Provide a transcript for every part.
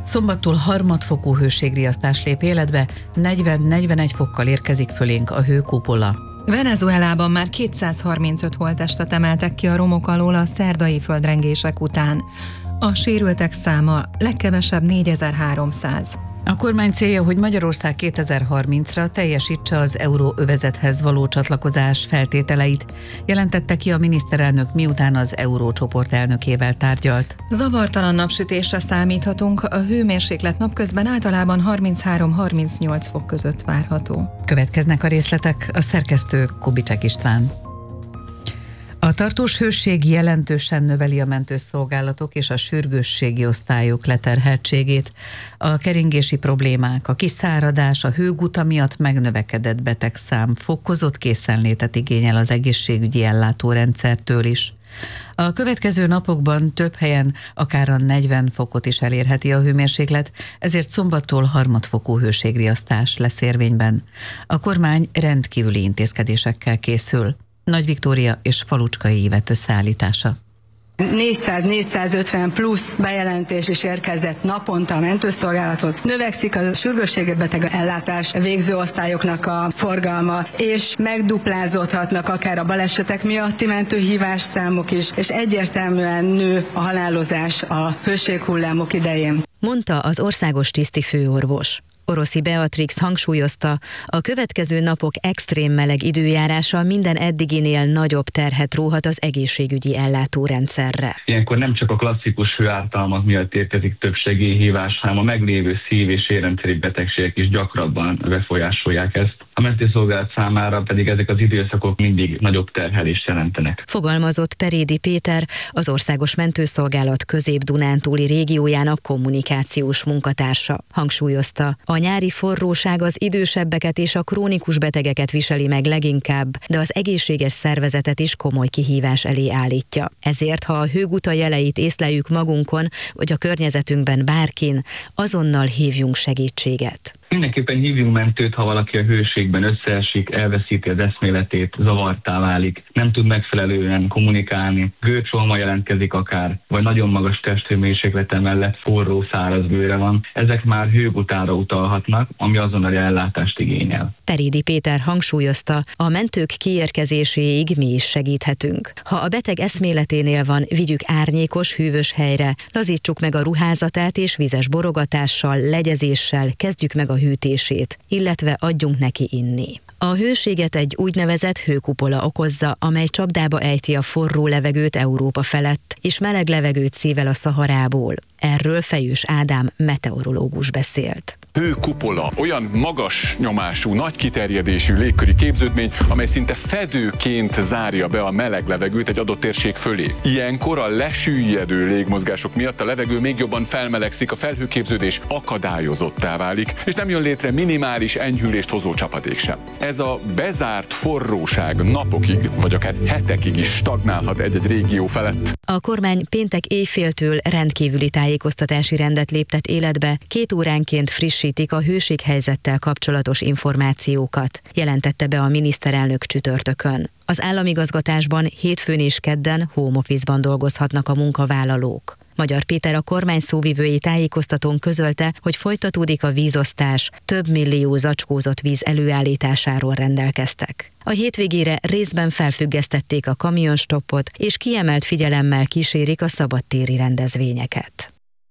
Szombattól harmadfokú hőségriasztás lép életbe, 40-41 fokkal érkezik fölénk a hőkupola. Venezuelában már 235 holttestet emeltek ki a romok alól a szerdai földrengések után. A sérültek száma legkevesebb 4300. A kormány célja, hogy Magyarország 2030-ra teljesítse az euróövezethez való csatlakozás feltételeit, jelentette ki a miniszterelnök, miután az eurócsoport elnökével tárgyalt. Zavartalan napsütésre számíthatunk, a hőmérséklet napközben általában 33-38 fok között várható. Következnek a részletek, a szerkesztő Kubicsek István. A tartós hőség jelentősen növeli a mentőszolgálatok és a sürgősségi osztályok leterheltségét. A keringési problémák, a kiszáradás, a hőguta miatt megnövekedett betegszám fokozott készenlétet igényel az egészségügyi ellátórendszertől is. A következő napokban több helyen akár a 40 fokot is elérheti a hőmérséklet, ezért szombattól harmadfokú hőségriasztás lesz érvényben. A kormány rendkívüli intézkedésekkel készül. Nagy Viktória és Falucskai Ivett összeállítása. 400-450 plusz bejelentés is érkezett naponta a mentőszolgálathoz. Növekszik a sürgősségi beteg ellátás végző osztályoknak a forgalma, és megduplázódhatnak akár a balesetek miatti mentőhívás számok is, és egyértelműen nő a halálozás a hőséghullámok idején. Mondta az országos tisztifőorvos. Oroszi Beatrix hangsúlyozta, a következő napok extrém meleg időjárása minden eddiginél nagyobb terhet róhat az egészségügyi ellátórendszerre. Ilyenkor nem csak a klasszikus hőártalmak miatt érkezik több segélyhívás, hanem a meglévő szív- és érrendszeri betegségek is gyakrabban befolyásolják ezt. A mentőszolgálat számára pedig ezek az időszakok mindig nagyobb terhelést jelentenek. Fogalmazott Perédi Péter, az Országos Mentőszolgálat Közép-Dunántúli régiójának kommunikációs munkatársa. Hangsúlyozta, a nyári forróság az idősebbeket és a krónikus betegeket viseli meg leginkább, de az egészséges szervezetet is komoly kihívás elé állítja. Ezért, ha a hőguta jeleit észleljük magunkon, vagy a környezetünkben bárkin, azonnal hívjunk segítséget. Mindenképpen hívjunk mentőt, ha valaki a hőségben összeesik, elveszíti az eszméletét, zavartá válik, nem tud megfelelően kommunikálni, gőcsóma jelentkezik akár, vagy nagyon magas testhőmérséklete mellett forró, száraz bőre van. Ezek már hőgutára utalhatnak, ami azonnali ellátást igényel. Perédi Péter hangsúlyozta, a mentők kiérkezéséig mi is segíthetünk. Ha a beteg eszméleténél van, vigyük árnyékos, hűvös helyre, lazítsuk meg a ruházatát és vizes borogatással, legyezéssel kezdjük meg a hűtését, illetve adjunk neki inni. A hőséget egy úgynevezett hőkupola okozza, amely csapdába ejti a forró levegőt Európa felett, és meleg levegőt szível a Szaharából. Erről Fejős Ádám meteorológus beszélt. Hőkupola olyan magas nyomású, nagy kiterjedésű légköri képződmény, amely szinte fedőként zárja be a meleg levegőt egy adott térség fölé. Ilyenkor a lesüllyedő légmozgások miatt a levegő még jobban felmelegszik, a felhőképződés akadályozottá válik, és nem jön létre minimális enyhülést hozó csapadék sem. Ez a bezárt forróság napokig, vagy akár hetekig is stagnálhat egy-egy régió felett. A kormány péntek éjféltől rendkívüli tájékoztatási rendet léptet életbe, 2 óránként frissítik a hőséghelyzettel kapcsolatos információkat, jelentette be a miniszterelnök csütörtökön. Az államigazgatásban hétfőn és kedden home office-ban dolgozhatnak a munkavállalók. Magyar Péter, a kormány szóvivői tájékoztatón közölte, hogy folytatódik a vízosztás, több millió zacskózott víz előállításáról rendelkeztek. A hétvégére részben felfüggesztették a kamionstoppot, és kiemelt figyelemmel kísérik a szabadtéri rendezvényeket.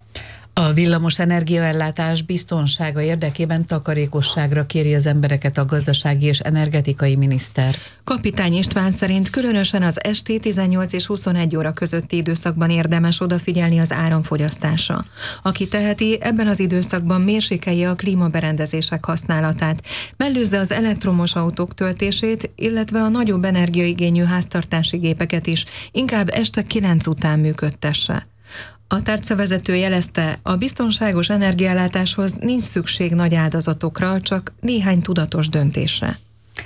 A villamos energiaellátás biztonsága érdekében takarékosságra kéri az embereket a gazdasági és energetikai miniszter. Kapitány István szerint különösen az esti 18 és 21 óra közötti időszakban érdemes odafigyelni az áramfogyasztásra. Aki teheti, ebben az időszakban mérsékelje a klímaberendezések használatát, mellőzze az elektromos autók töltését, illetve a nagyobb energiaigényű háztartási gépeket is inkább este 9 után működtesse. A tárcavezető jelezte, a biztonságos energiaellátáshoz nincs szükség nagy áldozatokra, csak néhány tudatos döntésre.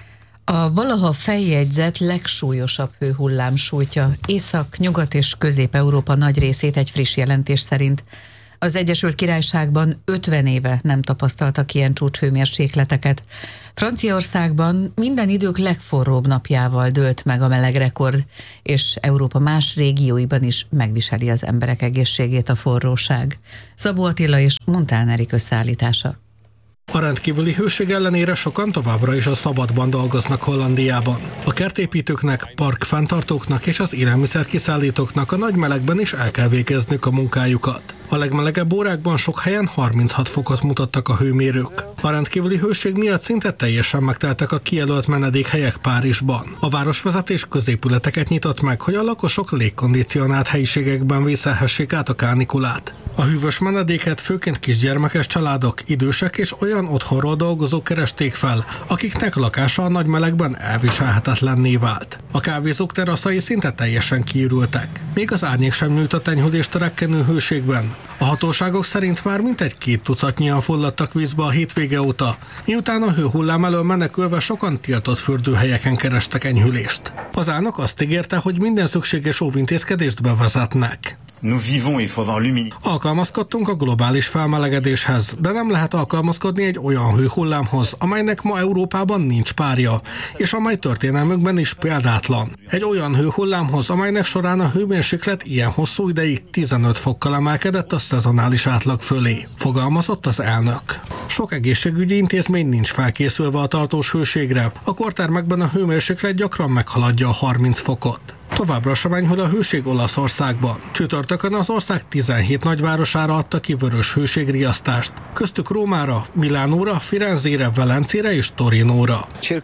A valaha feljegyzett legsúlyosabb hőhullám sújtja Észak-, Nyugat- és Közép-Európa nagy részét egy friss jelentés szerint. Az Egyesült Királyságban 50 éve nem tapasztaltak ilyen csúcshőmérsékleteket. Franciaországban minden idők legforróbb napjával dőlt meg a melegrekord, és Európa más régióiban is megviseli az emberek egészségét a forróság. Szabó Attila és Montán Erik összeállítása. A rendkívüli hőség ellenére sokan továbbra is a szabadban dolgoznak Hollandiában. A kertépítőknek, parkfenntartóknak és az élelmiszerkiszállítóknak a nagy melegben is el kell végezniük a munkájukat. A legmelegebb órákban sok helyen 36 fokot mutattak a hőmérők. A rendkívüli hőség miatt szinte teljesen megteltek a kijelölt menedékhelyek Párizsban. A városvezetés középületeket nyitott meg, hogy a lakosok légkondicionált helyiségekben vészelhessék át a kánikulát. A hűvös menedéket főként kisgyermekes családok, idősek és olyan otthonról dolgozók keresték fel, akiknek lakása a nagy melegben elviselhetetlenné vált. A kávézók teraszai szinte teljesen kiürültek. Még az árnyék sem nyújtott enyhülést a rekkenő hőségben. A hatóságok szerint már mintegy 2 tucatnyian fulladtak vízbe a hétvége óta, miután a hőhullám elől menekülve sokan tiltott fürdőhelyeken kerestek enyhülést. Az elnök azt ígérte, hogy minden szükséges óvintézkedést bevezetnek. Alkalmazkodtunk a globális felmelegedéshez, de nem lehet alkalmazkodni egy olyan hőhullámhoz, amelynek ma Európában nincs párja, és amely történelmünkben is példátlan. Egy olyan hőhullámhoz, amelynek során a hőmérséklet ilyen hosszú ideig 15 fokkal emelkedett a szezonális átlag fölé, fogalmazott az elnök. Sok egészségügyi intézmény nincs felkészülve a tartós hőségre, a kortermekben a hőmérséklet gyakran meghaladja a 30 fokot. Továbbra sem enyhül a hőség Olaszországban. Csütörtökön az ország 17 nagyvárosára adta ki vörös hőségriasztást, köztük Rómára, Milánóra, Firenzére, Velencére és Torinóra.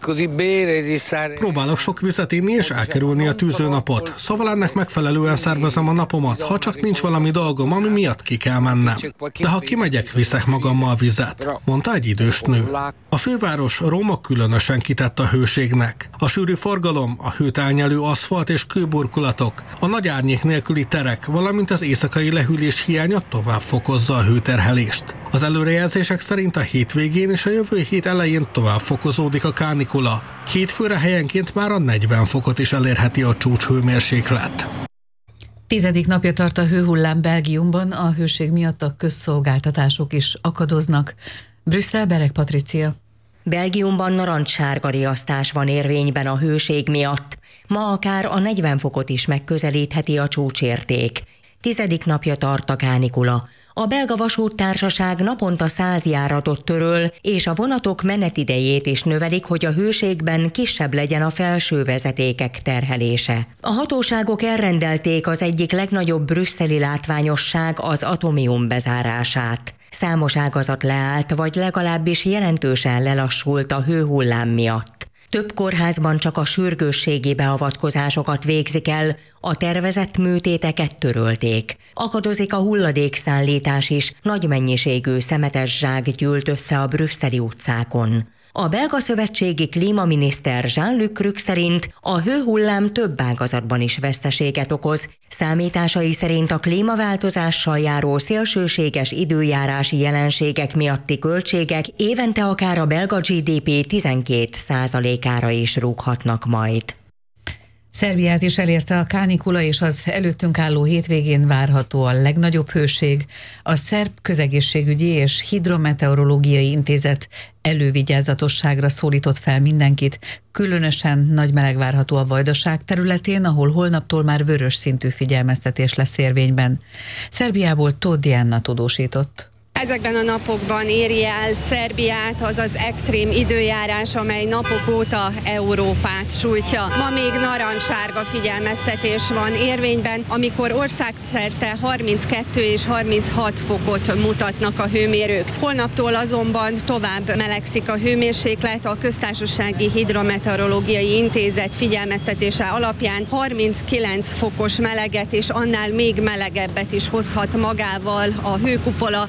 Próbálok sok vizet inni és elkerülni a tűzőnapot, szóval ennek megfelelően szervezem a napomat, ha csak nincs valami dolgom, ami miatt ki kell mennem. De ha kimegyek, viszek magammal vizet, mondta egy idős nő. A főváros, Róma különösen kitett a hőségnek. A sűrű forgalom, a hőt elnyelő aszfalt és kőburkolatok, a nagy árnyék nélküli terek, valamint az éjszakai lehűlés hiánya tovább fokozza a hőterhelést. Az előrejelzések szerint a hétvégén és a jövő hét elején tovább fokozódik a kánikula. Hétfőre helyenként már a 40 fokot is elérheti a csúcshőmérséklet. 10. napja tart a hőhullám Belgiumban, a hőség miatt a közszolgáltatások is akadoznak. Brüsszel, Bereg Patricia. Belgiumban narancssárga riasztás van érvényben a hőség miatt. Ma akár a 40 fokot is megközelítheti a csúcsérték. 10. napja tart a kánikula. A belga vasúttársaság naponta 100 járatot töröl, és a vonatok menetidejét is növelik, hogy a hőségben kisebb legyen a felső vezetékek terhelése. A hatóságok elrendelték az egyik legnagyobb brüsszeli látványosság, az Atomium bezárását. Számos ágazat leállt, vagy legalábbis jelentősen lelassult a hőhullám miatt. Több kórházban csak a sürgősségi beavatkozásokat végzik el, a tervezett műtéteket törölték. Akadozik a hulladékszállítás is, nagy mennyiségű szemetes zsák gyűlt össze a brüsszeli utcákon. A belga szövetségi klímaminiszter Jean-Luc Rück szerint a hőhullám több ágazatban is veszteséget okoz. Számításai szerint a klímaváltozással járó szélsőséges időjárási jelenségek miatti költségek évente akár a belga GDP 12%-ára is rúghatnak majd. Szerbiát is elérte a kánikula, és az előttünk álló hétvégén várható a legnagyobb hőség. A Szerb Közegészségügyi és Hidrometeorológiai Intézet elővigyázatosságra szólított fel mindenkit. Különösen nagy meleg várható a Vajdaság területén, ahol holnaptól már vörös szintű figyelmeztetés lesz érvényben. Szerbiából Tóth Diana tudósított. Ezekben a napokban éri el Szerbiát az az extrém időjárás, amely napok óta Európát sújtja. Ma még narancssárga figyelmeztetés van érvényben, amikor országszerte 32 és 36 fokot mutatnak a hőmérők. Holnaptól azonban tovább melegszik a hőmérséklet. A Köztársasági Hidrometeorológiai Intézet figyelmeztetése alapján 39 fokos meleget és annál még melegebbet is hozhat magával a hőkupola, amely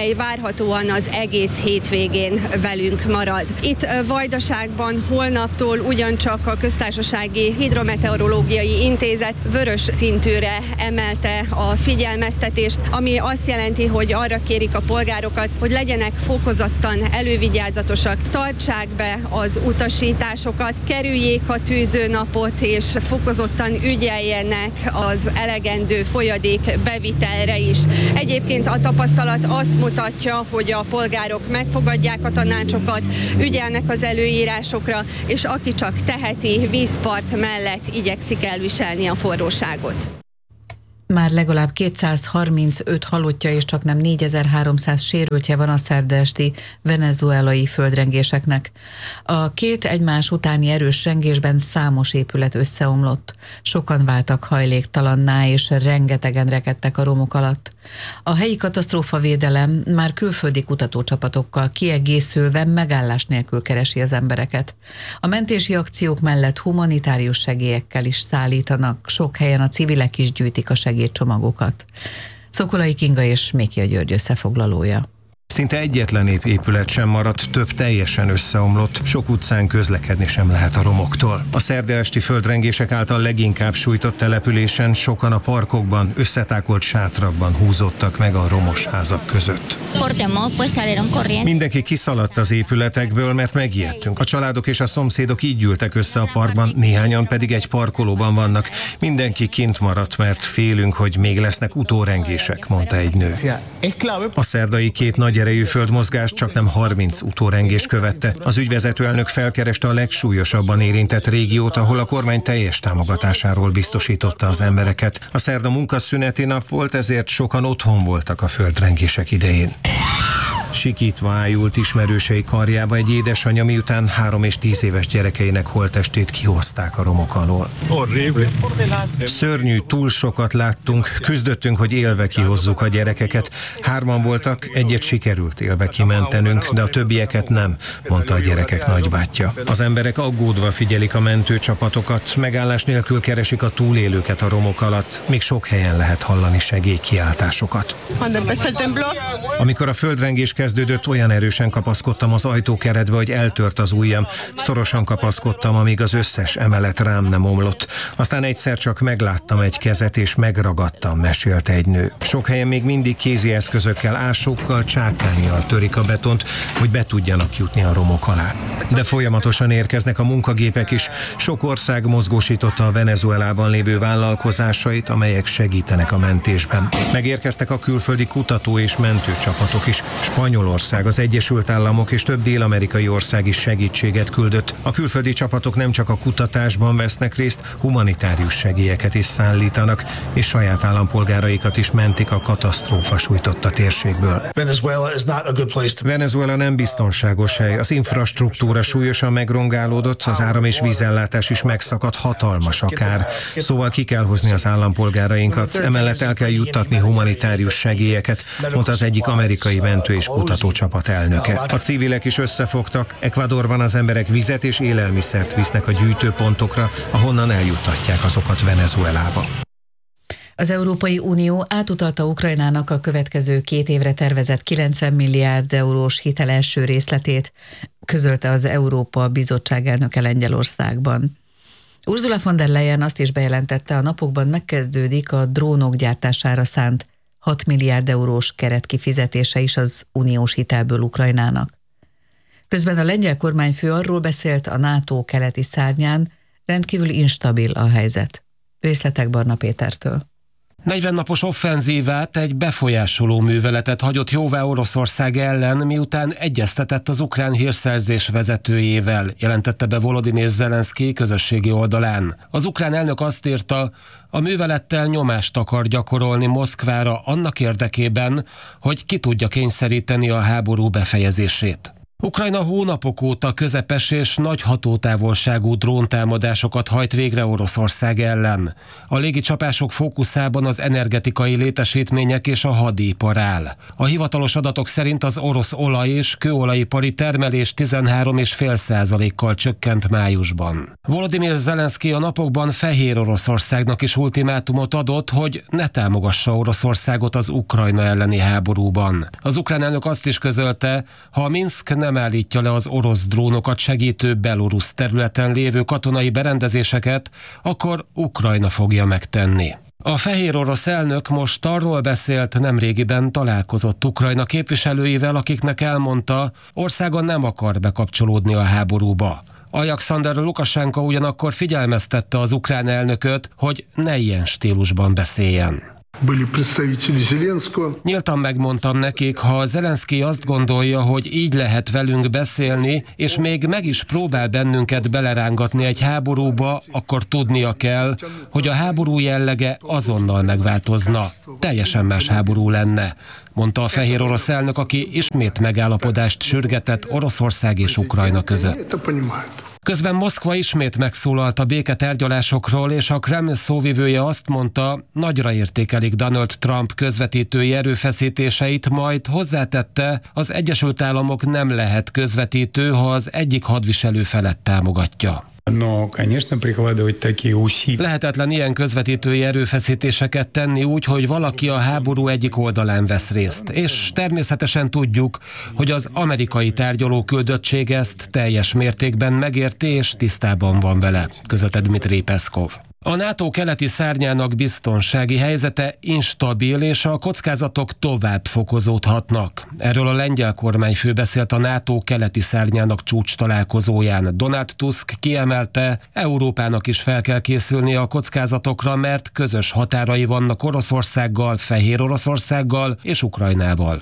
amely várhatóan az egész hétvégén velünk marad. Itt Vajdaságban holnaptól ugyancsak a Köztársasági Hidrometeorológiai Intézet vörös szintűre emelte a figyelmeztetést, ami azt jelenti, hogy arra kérik a polgárokat, hogy legyenek fokozottan elővigyázatosak, tartsák be az utasításokat, kerüljék a tűzőnapot, és fokozottan ügyeljenek az elegendő folyadék bevitelre is. Egyébként a tapasztalat azt mutatja, hogy a polgárok megfogadják a tanácsokat, ügyelnek az előírásokra, és aki csak teheti, vízpart mellett igyekszik elviselni a forróságot. Már legalább 235 halottja és csaknem 4300 sérültje van a szerda esti venezuelai földrengéseknek. A két egymás utáni erős rengésben számos épület összeomlott. Sokan váltak hajléktalanná, és rengetegen rekedtek a romok alatt. A helyi katasztrófavédelem már külföldi kutatócsapatokkal kiegészülve megállás nélkül keresi az embereket. A mentési akciók mellett humanitárius segélyekkel is szállítanak, sok helyen a civilek is gyűjtik a segédcsomagokat. Szokolai Kinga és Mékia György összefoglalója. Szinte egyetlen épület sem maradt, több teljesen összeomlott, sok utcán közlekedni sem lehet a romoktól. A szerda esti földrengések által leginkább sújtott településen sokan a parkokban, összetákolt sátrakban húzódtak meg a romos házak között. Mindenki kiszaladt az épületekből, mert megijedtünk. A családok és a szomszédok így gyűltek össze a parkban, néhányan pedig egy parkolóban vannak. Mindenki kint maradt, mert félünk, hogy még lesznek utórengések, mondta egy nő. A szerdai két nagy erejű földmozgás csaknem 30 utórengés követte. Az ügyvezető elnök felkereste a legsúlyosabban érintett régiót, ahol a kormány teljes támogatásáról biztosította az embereket. A szerda munkaszüneti nap volt, ezért sokan otthon voltak a földrengések idején. Sikítva ájult ismerősei karjába egy édesanyja, miután 3 és 10 éves gyerekeinek holttestét kihozták a romok alól. Szörnyű, túl sokat láttunk, küzdöttünk, hogy élve kihozzuk a gyerekeket. 3 voltak, egyet sikerült élve kimentenünk, de a többieket nem, mondta a gyerekek nagybátyja. Az emberek aggódva figyelik a mentőcsapatokat, megállás nélkül keresik a túlélőket a romok alatt, még sok helyen lehet hallani segélykiáltásokat. Amikor a földrengés kezdődött, olyan erősen kapaszkodtam az ajtókeretbe, hogy eltört az ujjam. Szorosan kapaszkodtam, amíg az összes emelet rám nem omlott. Aztán egyszer csak megláttam egy kezet, és megragadtam, mesélte egy nő. Sok helyen még mindig kézi eszközökkel, ásókkal, csákánnyal törik a betont, hogy be tudjanak jutni a romok alá. De folyamatosan érkeznek a munkagépek is. Sok ország mozgósította a Venezuelában lévő vállalkozásait, amelyek segítenek a mentésben. Megérkeztek a külföldi kutató és mentőcsapatok is. Spanyolország, az Egyesült Államok és több dél-amerikai ország is segítséget küldött. A külföldi csapatok nem csak a kutatásban vesznek részt, humanitárius segélyeket is szállítanak, és saját állampolgáraikat is mentik a katasztrófa sújtotta térségből. Venezuela nem biztonságos hely, az infrastruktúra súlyosan megrongálódott, az áram- és vízellátás is megszakadt, hatalmas a kár. Szóval ki kell hozni az állampolgárainkat, emellett el kell juttatni humanitárius segélyeket, mondta az egyik amerikai mentő és kutatócsapat elnöke. A civilek is összefogtak, Ecuadorban az emberek vizet és élelmiszert visznek a gyűjtőpontokra, ahonnan eljuttatják azokat Venezuelába. Az Európai Unió átutalta Ukrajnának a következő 2 évre tervezett 90 milliárd eurós hitel első részletét, közölte az Európa Bizottság elnöke Lengyelországban. Ursula von der Leyen azt is bejelentette, a napokban megkezdődik a drónok gyártására szánt 6 milliárd eurós keretkifizetése is az uniós hitelből Ukrajnának. Közben a lengyel kormányfő arról beszélt, a NATO keleti szárnyán rendkívül instabil a helyzet. Részletek Barna Pétertől. 40 napos offenzívát, egy befolyásoló műveletet hagyott jóvá Oroszország ellen, miután egyeztetett az ukrán hírszerzés vezetőjével, jelentette be Volodymyr Zelenszky közösségi oldalán. Az ukrán elnök azt írta, a művelettel nyomást akar gyakorolni Moszkvára annak érdekében, hogy ki tudja kényszeríteni a háború befejezését. Ukrajna hónapok óta közepes és nagy hatótávolságú dróntámadásokat hajt végre Oroszország ellen. A légicsapások fókuszában az energetikai létesítmények és a hadipar áll. A hivatalos adatok szerint az orosz olaj- és kőolajipari termelés 13,5%-kal csökkent májusban. Volodymyr Zelenszky a napokban Fehér Oroszországnak is ultimátumot adott, hogy ne támogassa Oroszországot az Ukrajna elleni háborúban. Az ukrán elnök azt is közölte, ha Minszk nem állítja le az orosz drónokat segítő belorusz területen lévő katonai berendezéseket, akkor Ukrajna fogja megtenni. A fehér orosz elnök most arról beszélt, nemrégiben találkozott Ukrajna képviselőivel, akiknek elmondta, országa nem akar bekapcsolódni a háborúba. Alexander Lukasenko ugyanakkor figyelmeztette az ukrán elnököt, hogy ne ilyen stílusban beszéljen. Nyíltan megmondtam nekik, ha Zelenszky azt gondolja, hogy így lehet velünk beszélni, és még meg is próbál bennünket belerángatni egy háborúba, akkor tudnia kell, hogy a háború jellege azonnal megváltozna. Teljesen más háború lenne, mondta a fehér orosz elnök, aki ismét megállapodást sürgetett Oroszország és Ukrajna között. Közben Moszkva ismét megszólalt a béketárgyalásokról, és a Kreml szóvivője azt mondta, nagyra értékelik Donald Trump közvetítői erőfeszítéseit, majd hozzátette, az Egyesült Államok nem lehet közvetítő, ha az egyik hadviselő felett támogatja. Lehetetlen ilyen közvetítői erőfeszítéseket tenni úgy, hogy valaki a háború egyik oldalán vesz részt. És természetesen tudjuk, hogy az amerikai tárgyaló küldöttség ezt teljes mértékben megérti és tisztában van vele, közölte Dmitrij Peszkov. A NATO keleti szárnyának biztonsági helyzete instabil, és a kockázatok tovább fokozódhatnak. Erről a lengyel kormányfő beszélt a NATO keleti szárnyának csúcs találkozóján. Donald Tusk kiemelte, Európának is fel kell készülnie a kockázatokra, mert közös határai vannak Oroszországgal, Fehér Oroszországgal és Ukrajnával.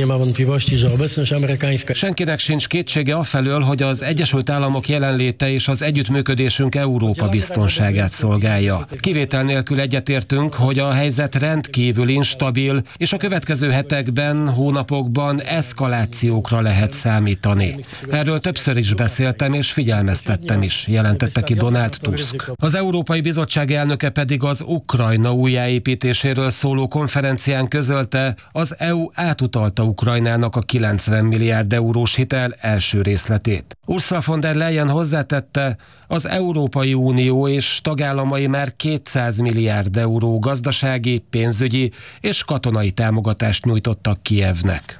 Senkinek sincs kétsége afelől, hogy az Egyesült Államok jelenléte és az együttműködésünk Európa biztonságát szolgálja. Kivétel nélkül egyetértünk, hogy a helyzet rendkívül instabil, és a következő hetekben, hónapokban eszkalációkra lehet számítani. Erről többször is beszéltem és figyelmeztettem is, jelentette ki Donald Tusk. Az Európai Bizottság elnöke pedig az Ukrajna újjáépítéséről szóló konferencián közölte, az EU átutalta Ukrajnának a 90 milliárd eurós hitel első részletét. Ursula von der Leyen hozzátette, az Európai Unió és tagállamai már 200 milliárd euró gazdasági, pénzügyi és katonai támogatást nyújtottak Kijevnek.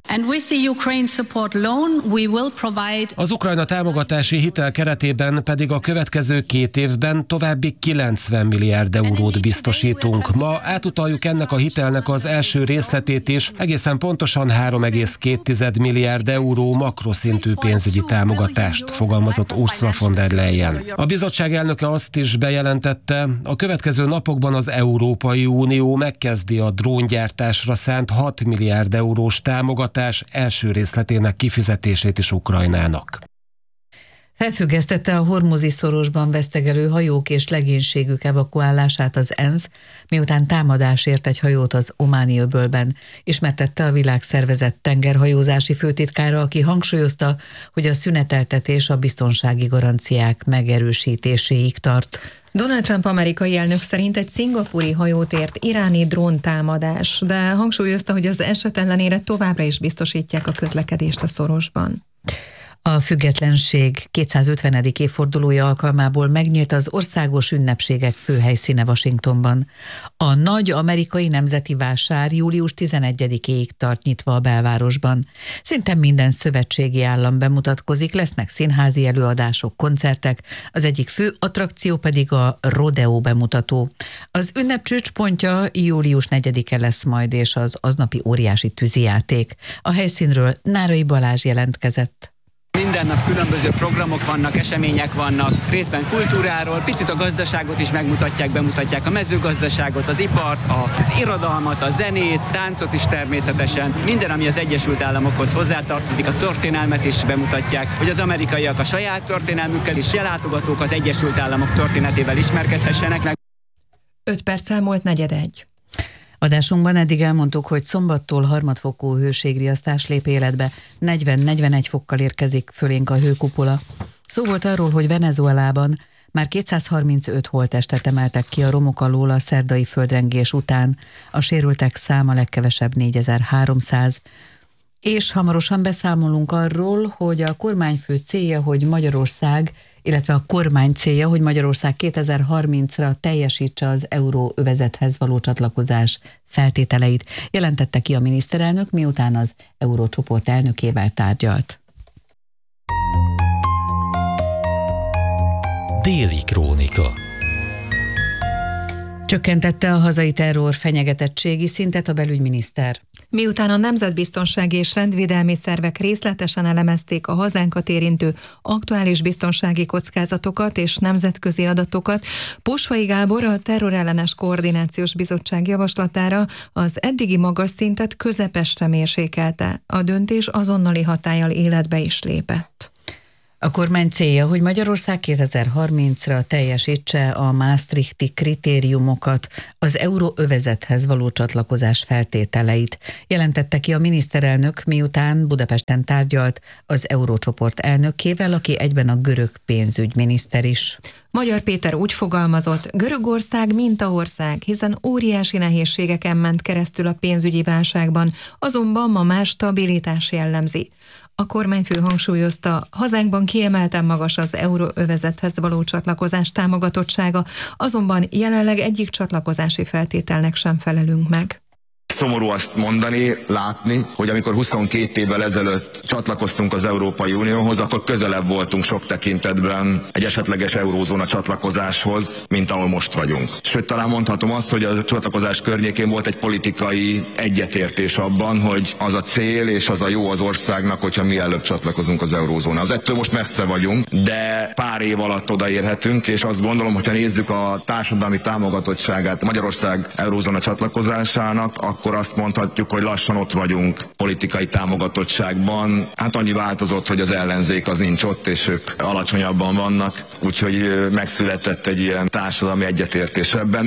Az Ukrajna támogatási hitel keretében pedig a következő 2 évben további 90 milliárd eurót biztosítunk. Ma átutaljuk ennek a hitelnek az első részletét is, egészen pontosan 3,2 milliárd euró makroszintű pénzügyi támogatást, fogalmazott Ursula von der Leyen. A bizottság elnöke azt is bejelentette, a következő napokban az Európai Unió megkezdi a dróngyártásra szánt 6 milliárd eurós támogatás első részletének kifizetését is Ukrajnának. Felfüggesztette a Hormuzi szorosban vesztegelő hajók és legénységük evakuálását az ENSZ, miután támadás ért egy hajót az Ománi öbölben, ismertette a Világszervezet tengerhajózási főtitkára, aki hangsúlyozta, hogy a szüneteltetés a biztonsági garanciák megerősítéséig tart. Donald Trump amerikai elnök szerint egy szingapúri hajót ért iráni dróntámadás, de hangsúlyozta, hogy az eset ellenére továbbra is biztosítják a közlekedést a szorosban. A függetlenség 250. évfordulója alkalmából megnyílt az országos ünnepségek főhelyszíne Washingtonban. A nagy amerikai nemzeti vásár július 11-éig tart nyitva a belvárosban. Szinte minden szövetségi állam bemutatkozik, lesznek színházi előadások, koncertek, az egyik fő attrakció pedig a rodeo bemutató. Az ünnep csúcspontja július 4-e lesz majd, és az aznapi óriási tűzijáték. A helyszínről Nárai Balázs jelentkezett. Minden nap különböző programok vannak, események vannak, részben kultúráról, picit a gazdaságot is megmutatják, bemutatják a mezőgazdaságot, az ipart, az irodalmat, a zenét, táncot is természetesen. Minden, ami az Egyesült Államokhoz hozzátartozik, a történelmet is bemutatják, hogy az amerikaiak a saját történelmükkel és látogatók az Egyesült Államok történetével ismerkedhessenek meg. 5 perc elmúlt 4:41. Adásunkban eddig elmondtuk, hogy szombattól harmadfokú hőségriasztás lép életbe, 40-41 fokkal érkezik fölénk a hőkupola. Szó volt arról, hogy Venezuelában már 235 holttestet emeltek ki a romok alól a szerdai földrengés után, a sérültek száma legkevesebb 4300, és hamarosan beszámolunk arról, hogy a kormányfő célja, hogy Magyarország, illetve a kormány célja, hogy Magyarország 2030-ra teljesítse az euróövezethez való csatlakozás feltételeit, jelentette ki a miniszterelnök, miután az eurócsoport elnökével tárgyalt. Déli krónika. Csökkentette a hazai terror fenyegetettségi szintet a belügyminiszter. Miután a nemzetbiztonsági és rendvédelmi szervek részletesen elemezték a hazánkat érintő aktuális biztonsági kockázatokat és nemzetközi adatokat, Posvai Gábor a Terrorellenes Koordinációs Bizottság javaslatára az eddigi magas szintet közepesre mérsékelte. A döntés azonnali hatállyal életbe is lépett. A kormány célja, hogy Magyarország 2030-ra teljesítse a maastrichti kritériumokat, az euróövezethez való csatlakozás feltételeit, jelentette ki a miniszterelnök, miután Budapesten tárgyalt az eurócsoport elnökével, aki egyben a görög pénzügyminiszter is. Magyar Péter úgy fogalmazott, Görögország mintaország, hiszen óriási nehézségeken ment keresztül a pénzügyi válságban, azonban ma már stabilitás jellemzi. A kormányfő hangsúlyozta, hazánkban kiemelten magas az euróövezethez való csatlakozás támogatottsága, azonban jelenleg egyik csatlakozási feltételnek sem felelünk meg. Szomorú azt mondani, látni, hogy amikor 22 évvel ezelőtt csatlakoztunk az Európai Unióhoz, akkor közelebb voltunk sok tekintetben egy esetleges eurózóna csatlakozáshoz, mint ahol most vagyunk. Sőt, talán mondhatom azt, hogy a csatlakozás környékén volt egy politikai egyetértés abban, hogy az a cél és az a jó az országnak, hogyha mielőbb csatlakozunk az eurózónához. Ettől most messze vagyunk, de pár év alatt odaérhetünk, és azt gondolom, hogyha nézzük a társadalmi támogatottságát Magyarország eurózóna csatlakozásának, akkor azt mondhatjuk, hogy lassan ott vagyunk politikai támogatottságban. Hát annyi változott, hogy az ellenzék az nincs ott, és ők alacsonyabban vannak, úgyhogy megszületett egy ilyen társadalmi egyetértés ebben.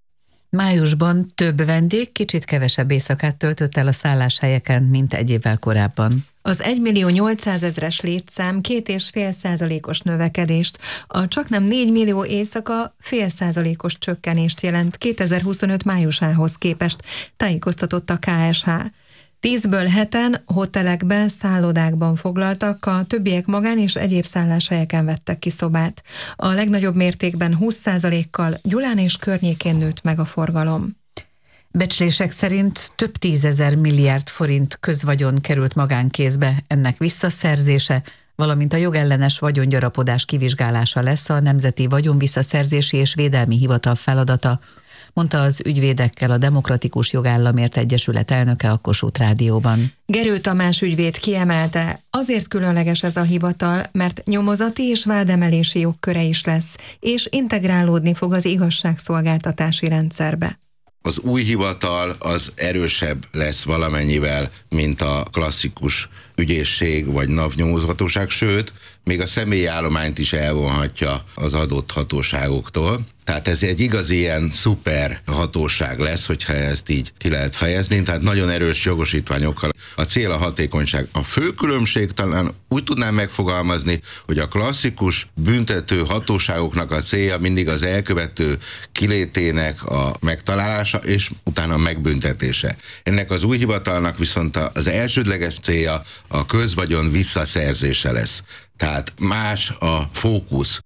Májusban több vendég kicsit kevesebb éjszakát töltött el a szálláshelyeken, mint egy évvel korábban. Az 1.800.000-es létszám 2,5%-os növekedést, a csaknem 4 millió éjszaka 0,5%-os csökkenést jelent 2025 májusához képest, tájékoztatott a KSH. 10-ből 7-en hotelekben, szállodákban foglaltak, a többiek magán és egyéb szálláshelyeken vettek ki szobát. A legnagyobb mértékben 20%-kal Gyulán és környékén nőtt meg a forgalom. Becslések szerint több 10 000 milliárd forint közvagyon került magánkézbe, ennek visszaszerzése, valamint a jogellenes vagyongyarapodás kivizsgálása lesz a Nemzeti Vagyonvisszaszerzési és Védelmi Hivatal feladata, mondta az Ügyvédekkel a Demokratikus Jogállamért Egyesület elnöke a Kossuth Rádióban. Gerő Tamás ügyvéd kiemelte, azért különleges ez a hivatal, mert nyomozati és vádemelési jogköre is lesz, és integrálódni fog az igazságszolgáltatási rendszerbe. Az új hivatal az erősebb lesz valamennyivel, mint a klasszikus ügyészség vagy NAV nyomozhatóság, sőt, még a személyi állományt is elvonhatja az adott hatóságoktól. Tehát ez egy igazi ilyen szuper hatóság lesz, hogyha ezt így ki lehet fejezni, tehát nagyon erős jogosítványokkal. A cél a hatékonyság. A fő különbség talán úgy tudnám megfogalmazni, hogy a klasszikus büntető hatóságoknak a célja mindig az elkövető kilétének a megtalálása és utána a megbüntetése. Ennek az új hivatalnak viszont az elsődleges célja a közvagyon visszaszerzése lesz. Tehát más a fókusz.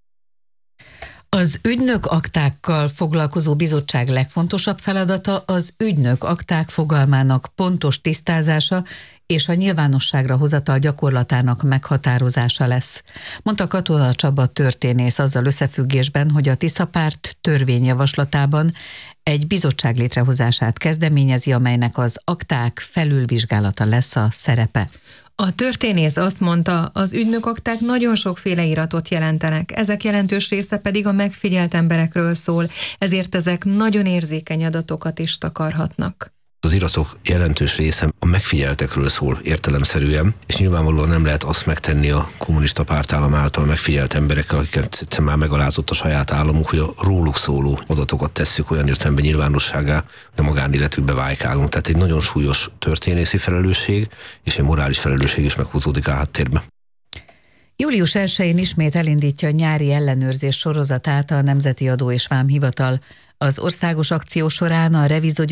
Az ügynök aktákkal foglalkozó bizottság legfontosabb feladata az ügynök akták fogalmának pontos tisztázása és a nyilvánosságra hozatal gyakorlatának meghatározása lesz, mondta Katona Csaba történész azzal összefüggésben, hogy a Tiszapárt törvényjavaslatában egy bizottság létrehozását kezdeményezi, amelynek az akták felülvizsgálata lesz a szerepe. A történész azt mondta, az ügynökakták nagyon sokféle iratot jelentenek, ezek jelentős része pedig a megfigyelt emberekről szól, ezért ezek nagyon érzékeny adatokat is takarhatnak. Az iratok jelentős része a megfigyeltekről szól értelemszerűen, és nyilvánvalóan nem lehet azt megtenni a kommunista pártállam által megfigyelt emberekkel, akiket már megalázott a saját államuk, hogy a róluk szóló adatokat tesszük olyan értelemben nyilvánosságá, hogy a magánéletükbe vájkálunk. Tehát egy nagyon súlyos történészi felelősség és egy morális felelősség is meghúzódik a háttérbe. Július 1-én ismét elindítja a nyári ellenőrzés sorozatát a Nemzeti Adó és Vámhivatal. Az országos akció során a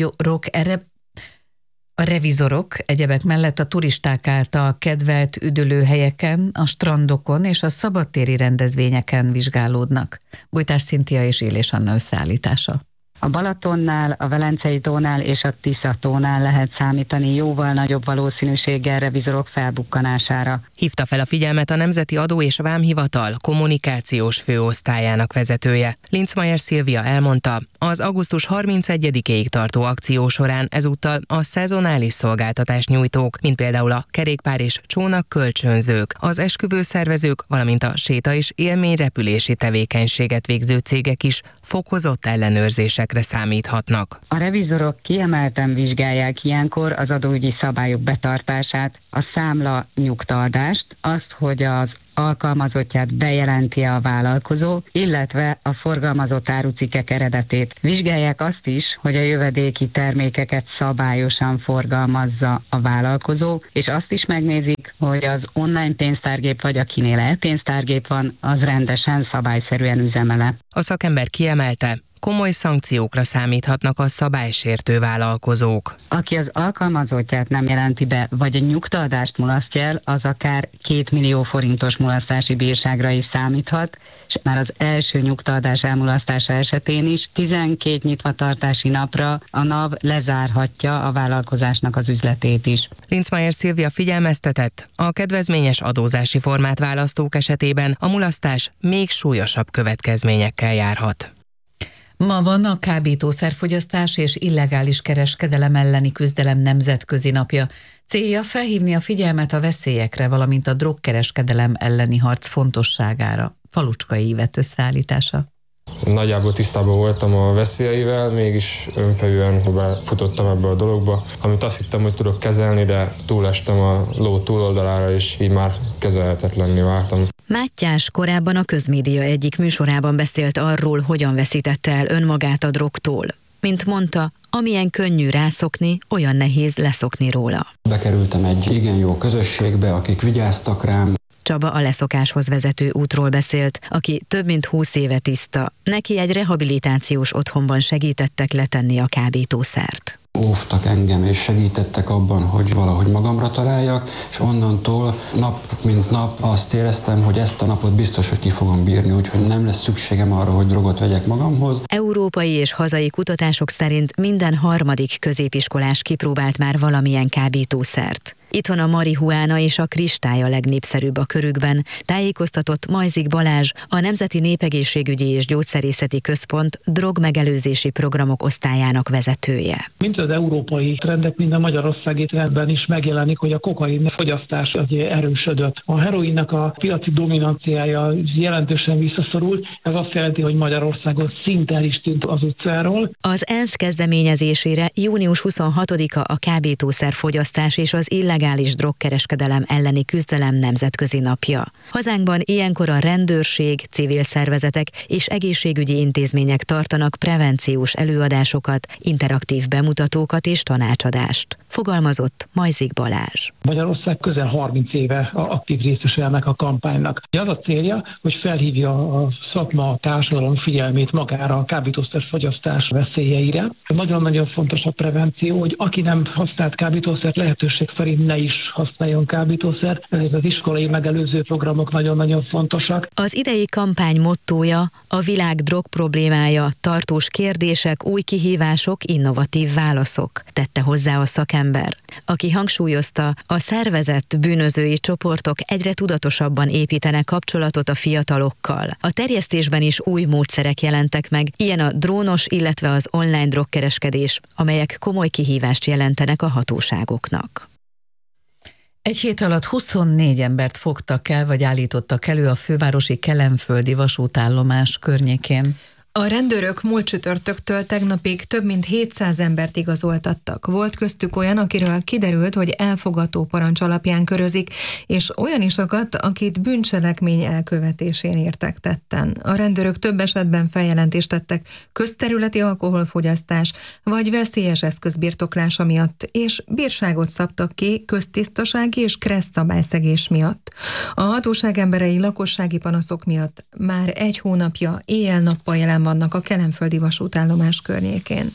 revizorok egyebek mellett a turisták által kedvelt üdülőhelyeken, a strandokon és a szabadtéri rendezvényeken vizsgálódnak. Bújtás Szintia és Élés Anna összeállítása. A Balatonnál, a Velencei tónál és a Tisza tónál lehet számítani jóval nagyobb valószínűséggel revizorok felbukkanására. Hívta fel a figyelmet a Nemzeti Adó és Vámhivatal kommunikációs főosztályának vezetője. Linzmeier Szilvia elmondta, az augusztus 31-ig tartó akció során ezúttal a szezonális szolgáltatás nyújtók, mint például a kerékpár és csónak kölcsönzők, az esküvőszervezők, valamint a séta- és élményrepülési tevékenységet végző cégek is fokozott ellenőrzésekre számíthatnak. A revizorok kiemelten vizsgálják ilyenkor az adóügyi szabályok betartását, a számla nyugtaadást, azt, hogy az alkalmazottját bejelenti a vállalkozó, illetve a forgalmazott árucikkek eredetét. Vizsgálják azt is, hogy a jövedéki termékeket szabályosan forgalmazza a vállalkozó, és azt is megnézik, hogy az online pénztárgép vagy akinél e-pénztárgép van, az rendesen, szabályszerűen üzemele. A szakember kiemelte, komoly szankciókra számíthatnak a szabálysértő vállalkozók. Aki az alkalmazottját nem jelenti be, vagy a nyugtaadást mulasztja el, az akár 2 millió forintos mulasztási bírságra is számíthat, és már az első nyugtaadás elmulasztása esetén is 12 nyitvatartási napra a NAV lezárhatja a vállalkozásnak az üzletét is. Linzmeier Szilvia figyelmeztetett, a kedvezményes adózási formát választók esetében a mulasztás még súlyosabb következményekkel járhat. Ma van a kábítószerfogyasztás és illegális kereskedelem elleni küzdelem nemzetközi napja. Célja felhívni a figyelmet a veszélyekre, valamint a drogkereskedelem elleni harc fontosságára. Falucskai Ivett összeállítása. Nagyjából tisztában voltam a veszélyeivel, mégis önfelűen futottam ebbe a dologba, amit azt hittem, hogy tudok kezelni, de túlestem a ló túloldalára, és így már kezelhetetlenné váltam. Mátyás korábban a Közmédia egyik műsorában beszélt arról, hogyan veszítette el önmagát a drogtól. Mint mondta, amilyen könnyű rászokni, olyan nehéz leszokni róla. Bekerültem egy igen jó közösségbe, akik vigyáztak rám. Csaba a leszokáshoz vezető útról beszélt, aki több mint 20 éve tiszta. Neki egy rehabilitációs otthonban segítettek letenni a kábítószert. Óvtak engem és segítettek abban, hogy valahogy magamra találjak, és onnantól nap mint nap azt éreztem, hogy ezt a napot biztos, hogy ki fogom bírni, úgyhogy nem lesz szükségem arra, hogy drogot vegyek magamhoz. Európai és hazai kutatások szerint minden harmadik középiskolás kipróbált már valamilyen kábítószert. Itthon a marihuána és a kristály a legnépszerűbb a körükben, tájékoztatott Majzik Balázs, a Nemzeti Népegészségügyi és Gyógyszerészeti Központ drogmegelőzési programok osztályának vezetője. Mint az európai trendek, mind a Magyarországi trendben is megjelenik, hogy a kokain fogyasztás erősödött. A heroinnak a piaci dominanciája jelentősen visszaszorult, ez azt jelenti, hogy Magyarországon szinte el is tűnt az utcáról. Az ENSZ kezdeményezésére június 26-a a kábítószerfogyasztás és az illegális drogkereskedelem elleni küzdelem nemzetközi napja. Hazánkban ilyenkor a rendőrség, civil szervezetek és egészségügyi intézmények tartanak prevenciós előadásokat, interaktív bemutatókat és tanácsadást. Fogalmazott Majzik Balázs. Magyarország közel 30 éve aktív részese ennek a kampánynak. Az a célja, hogy felhívja a szakma, a társadalom figyelmét magára a kábítószerfogyasztás veszélyeire. Nagyon-nagyon fontos a prevenció, hogy aki nem használt kábítószert, lehetőség szerint ne is használjon kábítószert. Ezek az iskolai megelőző programok nagyon-nagyon fontosak. Az idei kampány mottója a világ drog problémája, tartós kérdések, új kihívások, innovatív válaszok, tette hozzá a szakember, aki hangsúlyozta, a szervezett bűnözői csoportok egyre tudatosabban építenek kapcsolatot a fiatalokkal. A terjesztésben is új módszerek jelentek meg, ilyen a drónos, illetve az online drogkereskedés, amelyek komoly kihívást jelentenek a hatóságoknak. Egy hét alatt 24 embert fogtak el, vagy állítottak elő a fővárosi kelenföldi vasútállomás környékén. A rendőrök múlt csütörtöktől tegnapig több mint 700 embert igazoltattak. Volt köztük olyan, akiről kiderült, hogy elfogató parancs alapján körözik, és olyan is akadt, akit bűncselekmény elkövetésén értek tetten. A rendőrök több esetben feljelentést tettek közterületi alkoholfogyasztás vagy veszélyes eszköz birtoklása miatt, és bírságot szabtak ki köztisztasági és kressz szabályszegés miatt. A hatóság emberei lakossági panaszok miatt már egy hónapja éjjel-nappal jelen vannak a kelenföldi vasútállomás környékén.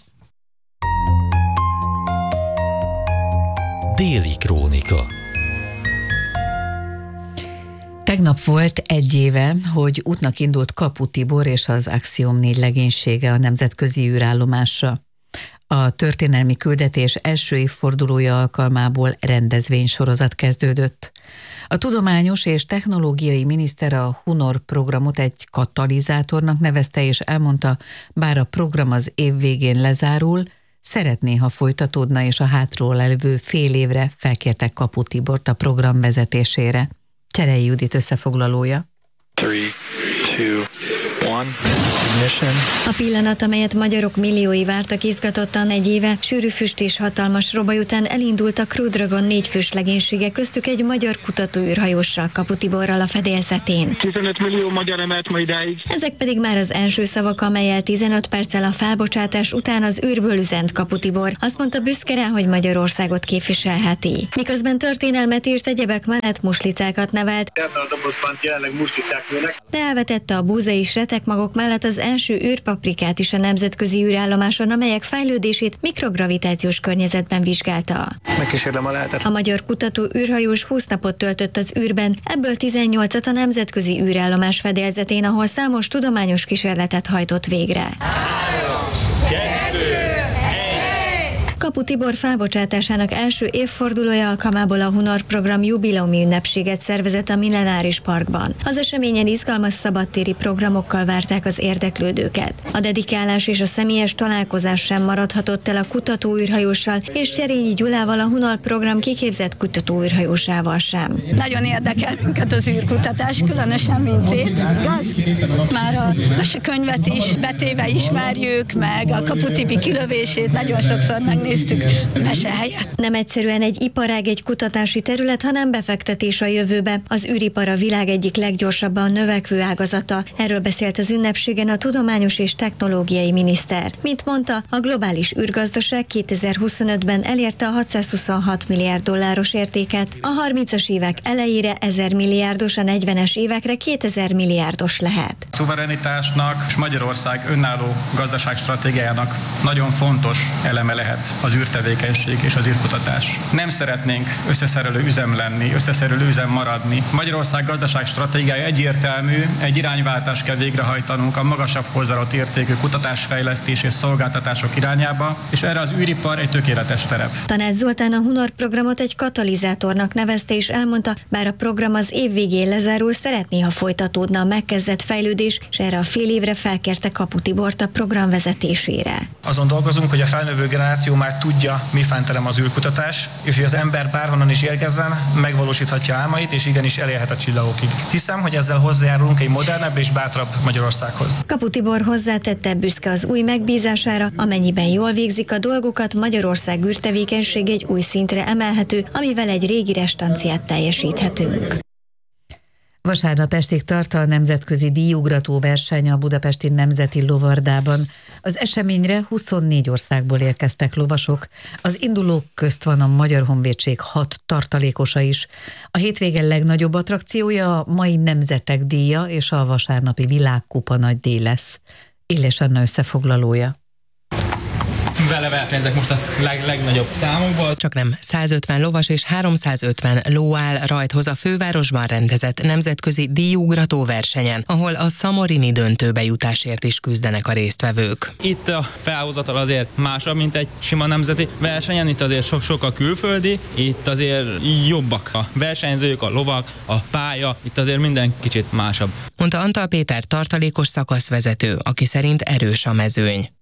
Déli krónika. Tegnap volt egy éve, hogy útnak indult Kapu Tibor és az Axiom 4 legénysége a nemzetközi űrállomásra. A történelmi küldetés első évfordulója alkalmából rendezvénysorozat kezdődött. A tudományos és technológiai miniszter a Hunor programot egy katalizátornak nevezte, és elmondta, bár a program az év végén lezárul, szeretné, ha folytatódna, és a hátról levő fél évre felkértek Kapu Tibort a program vezetésére. Cserei Judit összefoglalója. 3, 2, 1, ignition. A pillanat, amelyet magyarok milliói vártak izgatottan egy éve, sűrű füst és hatalmas robaj után elindult a Crew Dragon 4 fős legénysége, köztük egy magyar kutatóűrhajóssal, Kapu Tiborral a fedélzetén. 15 millió magyar emelt ma idáig. Ezek pedig már az első szavak, amellyel 15 perccel a felbocsátás után az űrből üzent Kapu Tibor. Azt mondta büszkén, hogy Magyarországot képviselheti. Miközben történelmet írt, egyebek mellett muslicákat nevelt. Ebben a dobozban jelenleg muslicák nőnek. De elvetette a búza és retekmagok mellett az első űrpaprikát is a nemzetközi űrállomáson, amelyek fejlődését mikrogravitációs környezetben vizsgálta. Megkísérlem a lehetet. A magyar kutató űrhajós 20 napot töltött az űrben, ebből 18-at a nemzetközi űrállomás fedélzetén, ahol számos tudományos kísérletet hajtott végre. 3, 2, 1. Kapu Tibor felbocsátásának első évfordulója alkalmából a Hunor program jubileumi ünnepséget szervezett a Millenáris Parkban. Az eseményen izgalmas szabadtéri programokkal várták az érdeklődőket. A dedikálás és a személyes találkozás sem maradhatott el a kutatóűrhajóssal, és Cserényi Gyulával, a Hunor program kiképzett kutatóűrhajósával sem. Nagyon érdekel minket az űrkutatás, különösen mint igaz? Már a mesekönyvet is betéve ismerjük, meg a Kapu Tibi kilövését nagyon sokszor megnéztük mese helyett. Nem egyszerűen egy iparág, egy kutatási terület, hanem befektetés a jövőbe. Az űripar a világ egyik leggyorsabban növekvő ágazata. Erről beszélt az ünnepségen a tudományos és technológiai miniszter. Mint mondta, a globális űrgazdaság 2025-ben elérte a 626 milliárd dolláros értéket. A 30-as évek elejére 1000 milliárdos, a 40-es évekre 2000 milliárdos lehet. A szuverenitásnak és Magyarország önálló gazdaságstratégiájának nagyon fontos eleme lehet az űrtevékenység és az űrkutatás. Nem szeretnénk összeszerelő üzem lenni, összeszerelő üzem maradni. Magyarország gazdaságstratégiája egyértelmű, egy irányváltást kell végrehajtanunk a magasabb hozzáadott értékű kutatásfejlesztés és szolgáltatások irányába, és erre az űripar egy tökéletes terep. Tanács Zoltán a Hunor programot egy katalizátornak nevezte, és elmondta, bár a program az év végén lezárul, szeretné, ha folytatódna a megkezdett fejlődés, és erre a fél évre felkérte Kapu Tibort a program vezetésére. Azon dolgozunk, hogy a felnövő generáció már tudja, mi fánterem az űrkutatás, és hogy az ember bárhonnan is érkezzen, megvalósíthatja álmait, és igenis elérhet a csillagokig. Hiszem, hogy ezzel hozzájárulunk egy modernebb és bátrabb Magyarországhoz. Kapu Tibor hozzátette, büszke az új megbízására, amennyiben jól végzik a dolgokat, Magyarország űrtevékenység egy új szintre emelhető, amivel egy régi restanciát teljesíthetünk. Vasárnap estig tart a nemzetközi díjugrató verseny a Budapesti Nemzeti Lovardában. Az eseményre 24 országból érkeztek lovasok. Az indulók közt van a Magyar Honvédség 6 tartalékosa is. A hétvége legnagyobb attrakciója a mai Nemzetek díja és a vasárnapi Világkupa nagydíj lesz. Illés Anna összefoglalója. Vele versenyzek most a legnagyobb számokból. Csak nem 150 lovas és 350 ló áll rajthoz a fővárosban rendezett nemzetközi díjugrató versenyen, ahol a szamorini döntőbe jutásért is küzdenek a résztvevők. Itt a felhozatal azért másabb, mint egy sima nemzeti versenyen, itt azért sokkal külföldi, itt azért jobbak a versenyzők, a lovak, a pálya, itt azért minden kicsit másabb. Mondta Antal Péter tartalékos szakaszvezető, aki szerint erős a mezőny.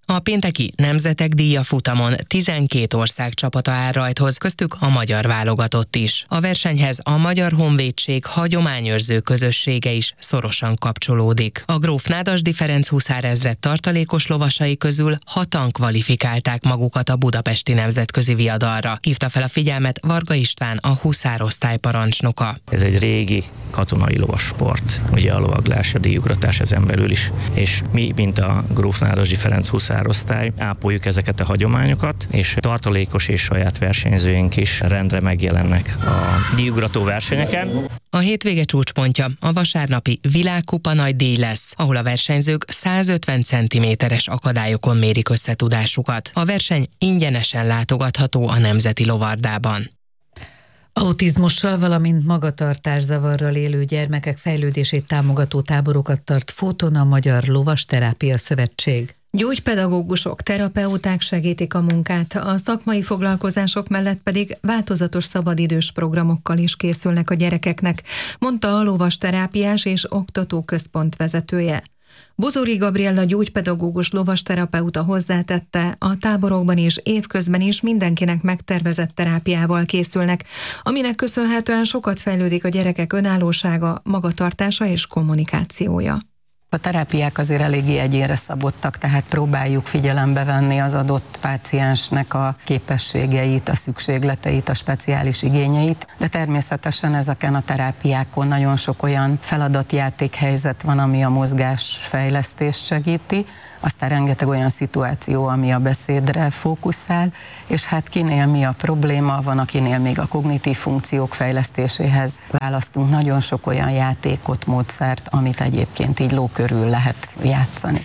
A pénteki Nemzetek díja futamon 12 ország csapata áll rajthoz, köztük a magyar válogatott is. A versenyhez a Magyar Honvédség hagyományőrző közössége is szorosan kapcsolódik. A Gróf Nádasdy Ferenc huszárezred tartalékos lovasai közül 6-an kvalifikálták magukat a budapesti nemzetközi viadalra. Hívta fel a figyelmet Varga István, a huszárosztály parancsnoka. Ez egy régi katonai lovassport, ugye a lovaglás, a díjugratás ezen belül is. És mi, mint a Gróf Nádasdy Ferenc huszárosztály, ápoljuk ezeket a hagyományokat, és tartalékos és saját versenyzőink is rendre megjelennek a díjugrató versenyeken. A hétvége csúcspontja a vasárnapi Világkupa nagy díj lesz, ahol a versenyzők 150 cm-es akadályokon mérik összetudásukat. A verseny ingyenesen látogatható a Nemzeti Lovardában. Autizmussal, valamint magatartászavarral élő gyermekek fejlődését támogató táborokat tart Fóton a Magyar Lovasterápia Szövetség. Gyógypedagógusok, terapeuták segítik a munkát, a szakmai foglalkozások mellett pedig változatos szabadidős programokkal is készülnek a gyerekeknek, mondta a lovasterápiás és oktatóközpont vezetője. Bozóri Gabriella gyógypedagógus lovasterapeuta hozzátette, a táborokban és évközben is mindenkinek megtervezett terápiával készülnek, aminek köszönhetően sokat fejlődik a gyerekek önállósága, magatartása és kommunikációja. A terápiák azért eléggé egyénre szabottak, tehát próbáljuk figyelembe venni az adott páciensnek a képességeit, a szükségleteit, a speciális igényeit, de természetesen ezeken a terápiákon nagyon sok olyan feladatjátékhelyzet van, ami a mozgásfejlesztést segíti, aztán rengeteg olyan szituáció, ami a beszédre fókuszál, és hát kinél mi a probléma, van akinél még a kognitív funkciók fejlesztéséhez választunk nagyon sok olyan játékot, módszert, amit egyébként így ló körül lehet játszani.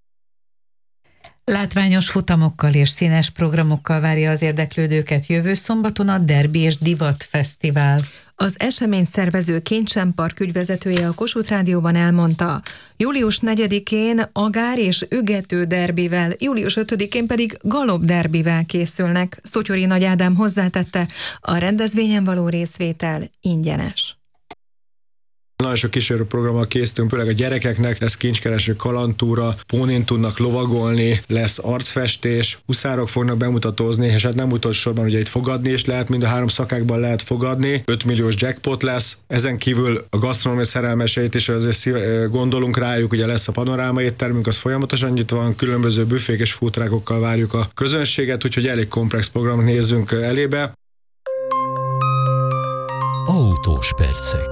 Látványos futamokkal és színes programokkal várja az érdeklődőket jövő szombaton a Derbi és Divat Fesztivál. Az esemény szervező Kincsen Park ügyvezetője a Kossuth Rádióban elmondta, július 4-én agár és ügető derbivel, július 5-én pedig galop derbivel készülnek. Szotyori Nagy Ádám hozzátette, a rendezvényen való részvétel ingyenes. Nagyon sok kísérőprogrammal készítünk, főleg a gyerekeknek, lesz kincskereső kalandtúra, pónén tudnak lovagolni, lesz arcfestés, huszárok fognak bemutatózni, és hát nem utolsó sorban ugye itt fogadni is lehet, mind a 3 szakákban lehet fogadni, 5 milliós jackpot lesz, ezen kívül a gasztronómia szerelmeseit is azért gondolunk rájuk, ugye lesz a panoráma éttermünk, az folyamatosan nyitva van, különböző büfék és foodtruckokkal várjuk a közönséget, úgyhogy elég komplex programot nézzünk elébe. Autós percek.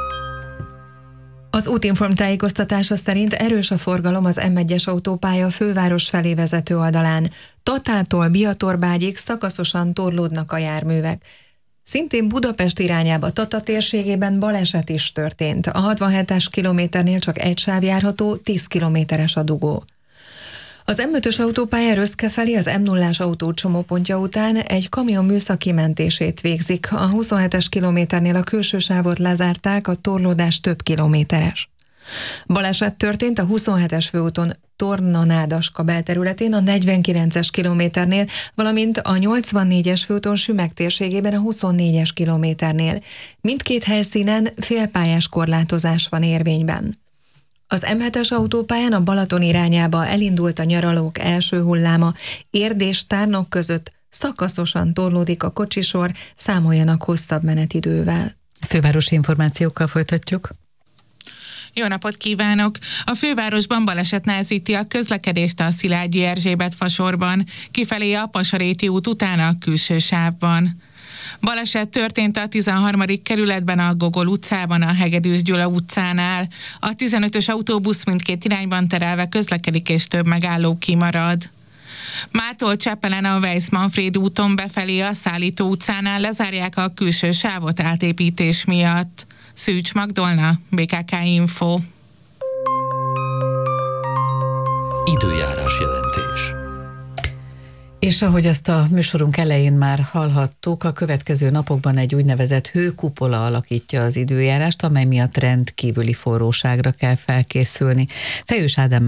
Az Útinform tájékoztatása szerint erős a forgalom az M1-es autópálya főváros felé vezető oldalán. Tatától Biatorbágyig szakaszosan torlódnak a járművek. Szintén Budapest irányába Tata térségében baleset is történt. A 67-es kilométernél csak egy sáv járható, 10 kilométeres a dugó. Az M5-ös autópálya Röszke felé az M0-ás autó csomópontja után egy kamion műszaki mentését végzik. A 27-es kilométernél a külső sávot lezárták, a torlódás több kilométeres. Baleset történt a 27-es főúton Torna-Nádaska belterületén, a 49-es kilométernél, valamint a 84-es főúton Sümeg térségében a 24-es kilométernél. Mindkét helyszínen félpályás korlátozás van érvényben. Az M7-es autópályán a Balaton irányába elindult a nyaralók első hulláma, Érd és Tárnok között szakaszosan torlódik a kocsisor, számoljanak hosszabb menetidővel. Fővárosi információkkal folytatjuk. Jó napot kívánok! A fővárosban baleset nehezíti a közlekedést a Szilágyi Erzsébet fasorban, kifelé a Pasaréti út után a külső sávban. Baleset történt a 13. kerületben a Gogol utcában, a Hegedűs Gyula utcánál. A 15-ös autóbusz mindkét irányban terelve közlekedik, és több megálló kimarad. Mától Csepelen a Weiss-Manfréd úton befelé a Szállító utcánál lezárják a külső sávot átépítés miatt. Szűcs Magdolna, BKK Info. Időjárás jelentés. És ahogy azt a műsorunk elején már hallhattuk, a következő napokban egy úgynevezett hőkupola alakítja az időjárást, amely miatt rendkívüli forróságra kell felkészülni. Fejős Ádám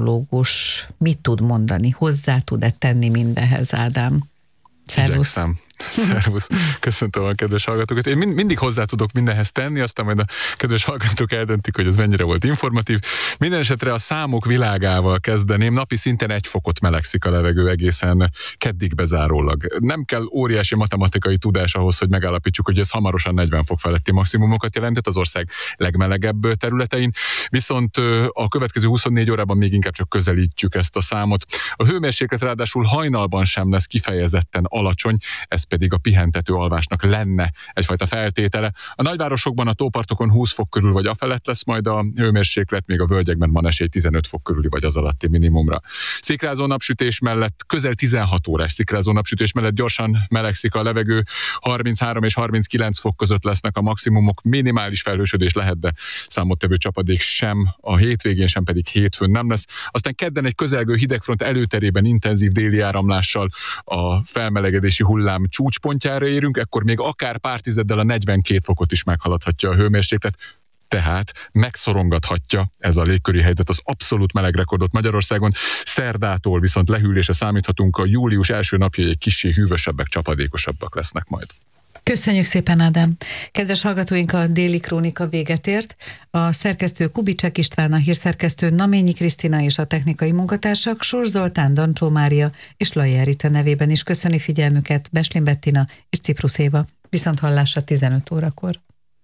meteorológus mit tud mondani? Hozzá tud-e tenni mindenhez, Ádám? Szervusz. Szervusz. Köszöntöm a kedves hallgatókat. Én mindig hozzá tudok mindenhez tenni, aztán majd a kedves hallgatók eldöntik, hogy ez mennyire volt informatív. Minden esetre a számok világával kezdeném. Napi szinten 1 fokot melegszik a levegő egészen keddig bezárólag. Nem kell óriási matematikai tudás ahhoz, hogy megállapítsuk, hogy ez hamarosan 40 fok feletti maximumokat jelentett az ország legmelegebb területein, viszont a következő 24 órában még inkább csak közelítjük ezt a számot. A hőmérséklet ráadásul hajnalban sem lesz kifejezetten alacsony, ez pedig a pihentető alvásnak lenne egyfajta feltétele. A nagyvárosokban, a tópartokon 20 fok körül vagy afelett lesz majd a hőmérséklet, még a völgyekben van esély 15 fok körüli vagy az alatti minimumra. Szikrázó napsütés mellett, közel 16 órás szikrázó napsütés mellett gyorsan melegszik a levegő, 33 és 39 fok között lesznek a maximumok, minimális felhősödés lehet, de számottevő csapadék sem a hétvégén, sem pedig hétfőn nem lesz. Aztán kedden egy közelgő hidegfront előterében intenzív déli áramlással a felmelegedési hullám csúcspontjára érünk, ekkor még akár pár tizeddel a 42 fokot is meghaladhatja a hőmérséklet, tehát megszorongathatja ez a légköri helyzet az abszolút melegrekordot Magyarországon. Szerdától viszont lehűlésre számíthatunk, a július első napjai egy kissé hűvösebbek, csapadékosabbak lesznek majd. Köszönjük szépen, Ádám! Kedves hallgatóink, a Déli Krónika véget ért. A szerkesztő Kubicek István, a hírszerkesztő Naményi Krisztina és a technikai munkatársak Sors Zoltán, Dancsó Mária és Lajjá Rita nevében is köszöni figyelmüket Beslin Bettina és Ciprusz Éva. Viszont hallásra 15 órakor.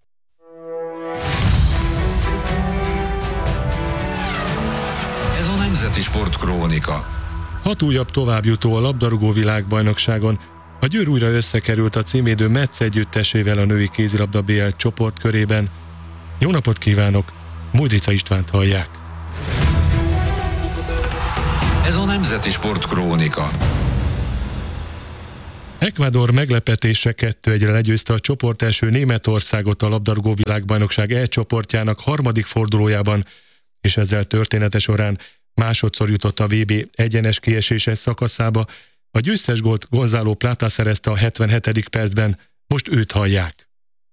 Ez a Nemzeti Sportkrónika. 6 újabb továbbjutó a labdarúgó világbajnokságon. A Győr újra összekerült a címédő Metz együttesével a női kézilabda BL csoportkörében. Jó napot kívánok! Mújdrica Istvánt hallják. Ez a Nemzeti Sportkrónika. Ecuador meglepetése 2-1-re legyőzte a csoportelső Németországot a labdarúgó világbajnokság E csoportjának harmadik fordulójában, és ezzel története során másodszor jutott a VB egyenes kieséses szakaszába. A győztes gólt Gonzalo Plata szerezte a 77. percben, most őt hallják.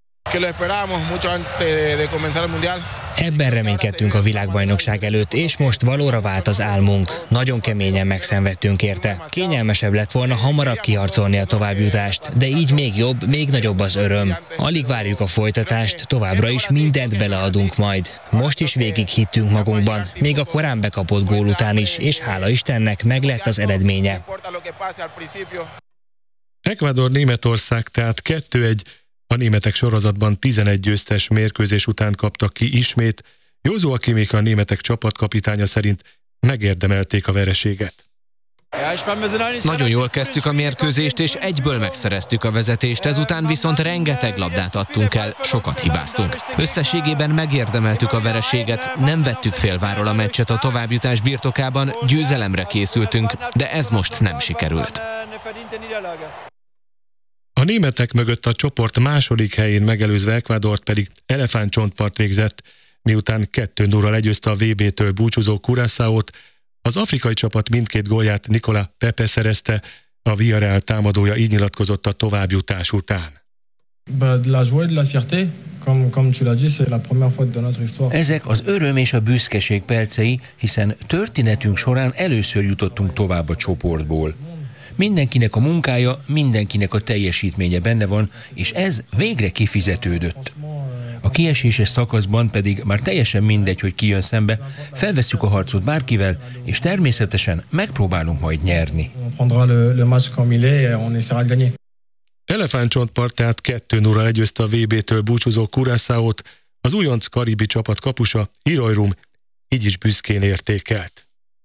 Ebben reménykedtünk a világbajnokság előtt, és most valóra vált az álmunk. Nagyon keményen megszenvedtünk érte. Kényelmesebb lett volna hamarabb kiharcolni a továbbjutást, de így még jobb, még nagyobb az öröm. Alig várjuk a folytatást, továbbra is mindent beleadunk majd. Most is végig hittünk magunkban, még a korán bekapott gól után is, és hála Istennek meg lett az eredménye. Ecuador-Németország tehát 2-1, a németek sorozatban 11 győztes mérkőzés után kaptak ki ismét. Józua Kimmich, a németek csapatkapitánya szerint megérdemelték a vereséget. Nagyon jól kezdtük a mérkőzést, és egyből megszereztük a vezetést, ezután viszont rengeteg labdát adtunk el, sokat hibáztunk. Összességében megérdemeltük a vereséget, nem vettük félváról a meccset a továbbjutás birtokában, győzelemre készültünk, de ez most nem sikerült. A németek mögött a csoport második helyén megelőzve Ecuadort pedig elefántcsontpart végzett, miután 2-0-ra legyőzte a VB-től búcsúzó Curaçaót. Az afrikai csapat mindkét gólját Nicolas Pepe szerezte, a Villarreal támadója így nyilatkozott a továbbjutás után. Ezek az öröm és a büszkeség percei, hiszen történetünk során először jutottunk tovább a csoportból. Mindenkinek a munkája, mindenkinek a teljesítménye benne van, és ez végre kifizetődött. A kieséses szakaszban pedig már teljesen mindegy, hogy ki jön szembe, felvesszük a harcot bárkivel, és természetesen megpróbálunk majd nyerni. Elefántcsontpart tehát 2-0-ra legyőzte a VB-től búcsúzó Curaçaót, az újonc karibi csapat kapusa Iroirum így is büszkén értékelt.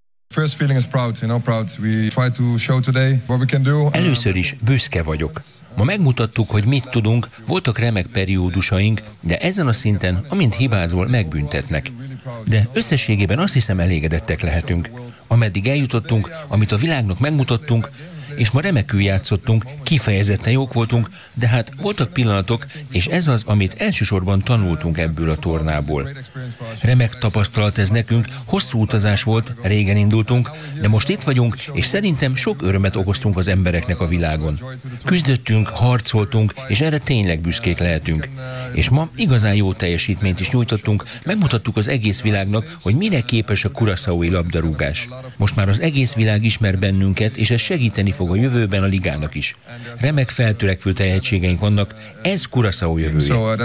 Először is büszke vagyok. Ma megmutattuk, hogy mit tudunk, voltak remek periódusaink, de ezen a szinten, amint hibázol, megbüntetnek. De összességében azt hiszem, elégedettek lehetünk. Ameddig eljutottunk, amit a világnak megmutattunk, és ma remekül játszottunk, kifejezetten jók voltunk, de hát voltak pillanatok, és ez az, amit elsősorban tanultunk ebből a tornából. Remek tapasztalat ez nekünk, hosszú utazás volt, régen indultunk, de most itt vagyunk, és szerintem sok örömet okoztunk az embereknek a világon. Küzdöttünk, harcoltunk, és erre tényleg büszkék lehetünk. És ma igazán jó teljesítményt is nyújtottunk, megmutattuk az egész világnak, hogy mire képes a curaçaói labdarúgás. Most már az egész világ ismer bennünket, és ez segíteni fog fog a jövőben a ligának is. Remek feltörekvő tehetségeink vannak, ez Curaçao jövője.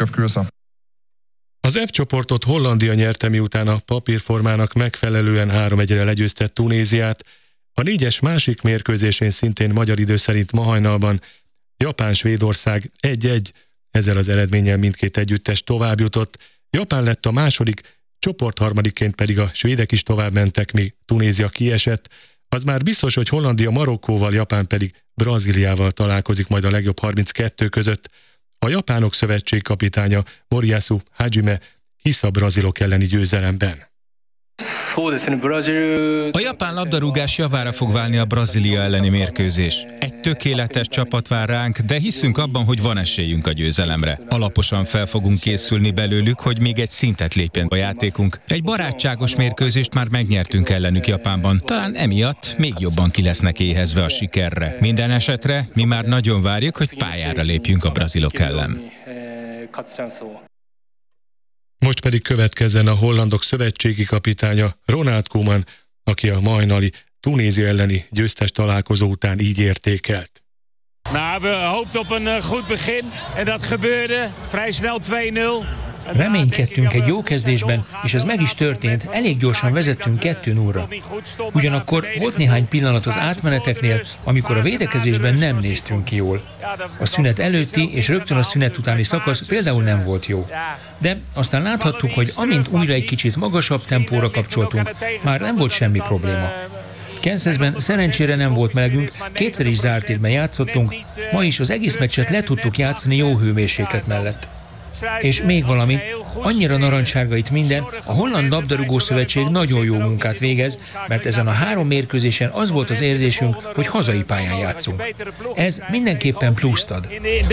Az F csoportot Hollandia nyerte, miután a papírformának megfelelően 3-1-re legyőzte Tunéziát. A 4-es másik mérkőzésén szintén magyar idő szerint ma hajnalban Japán-Svédország 1-1, ezzel az eredménnyel mindkét együttes tovább jutott. Japán lett a második, csoportharmadikként pedig a svédek is tovább mentek, míg Tunézia kiesett. Az már biztos, hogy Hollandia Marokkóval, Japán pedig Brazíliával találkozik majd a legjobb 32 között. A japánok szövetségkapitánya Moriyasu Hajime hisz a brazilok elleni győzelemben. A japán labdarúgás javára fog válni a Brazília elleni mérkőzés. Egy tökéletes csapat vár ránk, de hiszünk abban, hogy van esélyünk a győzelemre. Alaposan fel fogunk készülni belőlük, hogy még egy szintet lépjen a játékunk. Egy barátságos mérkőzést már megnyertünk ellenük Japánban. Talán emiatt még jobban ki lesznek éhezve a sikerre. Minden esetre mi már nagyon várjuk, hogy pályára lépjünk a brazilok ellen. Most pedig következzen a hollandok szövetségi kapitánya Ronald Koeman, aki a ma hajnali Tunézia elleni győztes találkozó után így értékelt. Nou, we hoopten op een goed begin en dat gebeurde vrij snel 2-0. Reménykedtünk egy jó kezdésben, és ez meg is történt, elég gyorsan vezettünk 2-0-ra. Ugyanakkor volt néhány pillanat az átmeneteknél, amikor a védekezésben nem néztünk ki jól. A szünet előtti és rögtön a szünet utáni szakasz például nem volt jó. De aztán láthattuk, hogy amint újra egy kicsit magasabb tempóra kapcsoltunk, már nem volt semmi probléma. Kansasben szerencsére nem volt melegünk, kétszer is zárt térben játszottunk, ma is az egész meccset le tudtuk játszani jó hőmérséklet mellett. És még valami, annyira narancssárga itt minden, a Holland Labdarúgó Szövetség nagyon jó munkát végez, mert ezen a 3 mérkőzésen az volt az érzésünk, hogy hazai pályán játszunk. Ez mindenképpen pluszt ad.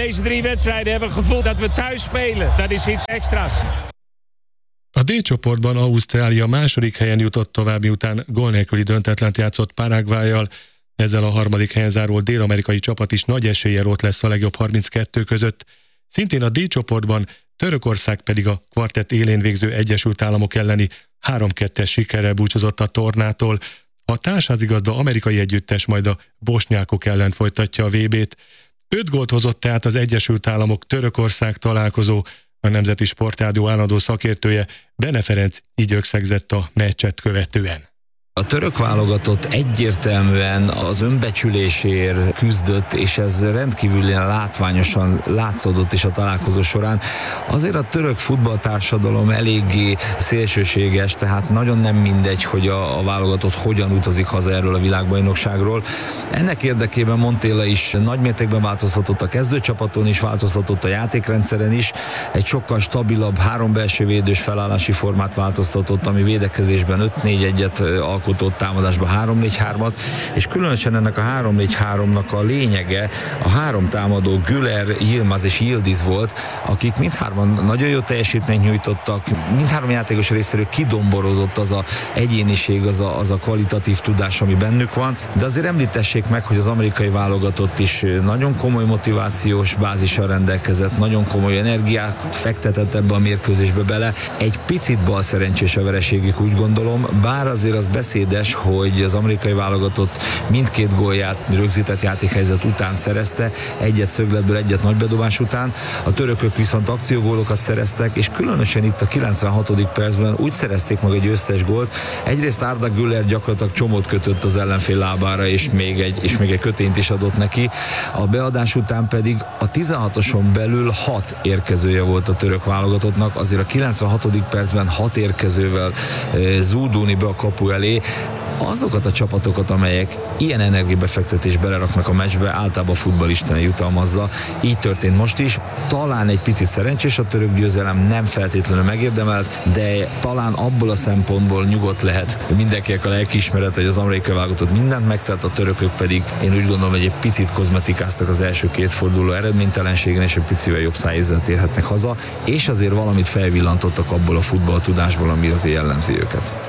A D csoportban Ausztrália második helyen jutott tovább, miután gól nélküli döntetlent játszott Paraguayjal. Ezzel a harmadik helyen záró dél-amerikai csapat is nagy eséllyel ott lesz a legjobb 32 között. Szintén a D csoportban Törökország pedig a kvartett élén végző Egyesült Államok elleni 3-2-es sikerrel búcsúzott a tornától. A társházigazda amerikai együttes majd a bosnyákok ellen folytatja a VB-t. 5 gólt hozott tehát az Egyesült Államok Törökország találkozó. A Nemzeti Sportrádió állandó szakértője Bene Ferenc így ökszegzett a meccset követően. A török válogatott egyértelműen az önbecsülésért küzdött, és ez rendkívül látványosan látszódott is a találkozó során. Azért a török futballtársadalom eléggé szélsőséges, tehát nagyon nem mindegy, hogy a válogatott hogyan utazik haza erről a világbajnokságról. Ennek érdekében Montella is nagymértékben változtatott a kezdőcsapaton is, változtatott a játékrendszeren is. Egy sokkal stabilabb, 3 belső védős felállási formát változtatott, ami védekezésben 5-4-1-et alkotott, támadásban 3-4-3-at, és különösen ennek a 3-4-3-nak a lényege a 3 támadó Güler, Yilmaz és Yildiz volt, akik mindhárman nagyon jó teljesítményt nyújtottak, mindhárom játékos részéről kidomborodott az a egyéniség, az a kvalitatív tudás, ami bennük van, de azért említessék meg, hogy az amerikai válogatott is nagyon komoly motivációs bázissal rendelkezett, nagyon komoly energiát fektetett ebbe a mérkőzésbe bele. Egy picit balszerencsés a vereségük, úgy gondolom, bár azért az beszédes, hogy az amerikai válogatott mindkét gólját rögzített játékhelyzet után szerezte, egyet szögletből, egyet nagybedobás után. A törökök viszont akciógólokat szereztek, és különösen itt a 96. percben úgy szerezték meg egy győztes gólt. Egyrészt Arda Güler gyakorlatilag csomót kötött az ellenfél lábára, és még egy kötényt is adott neki. A beadás után pedig a 16-oson belül 6 érkezője volt a török válogatottnak, azért a 96. percben 6 érkezővel zúdulni be a kapu elé. Azokat a csapatokat, amelyek ilyen energiabefektetést beleraknak a meccsbe, általában a futballisten jutalmazza. Így történt most is. Talán egy picit szerencsés a török győzelem, nem feltétlenül megérdemelt, de talán abból a szempontból nyugodt lehet mindenkinek a lelkiismeret, hogy az amerikai válogatott mindent megtett, a törökök pedig én úgy gondolom, hogy egy picit kozmetikáztak az első 2 forduló eredménytelenségen, és egy picivel jobb szájézzel térhetnek haza, és azért valamit felvillantottak abból a futballtudásból, ami azért jellemzi őket.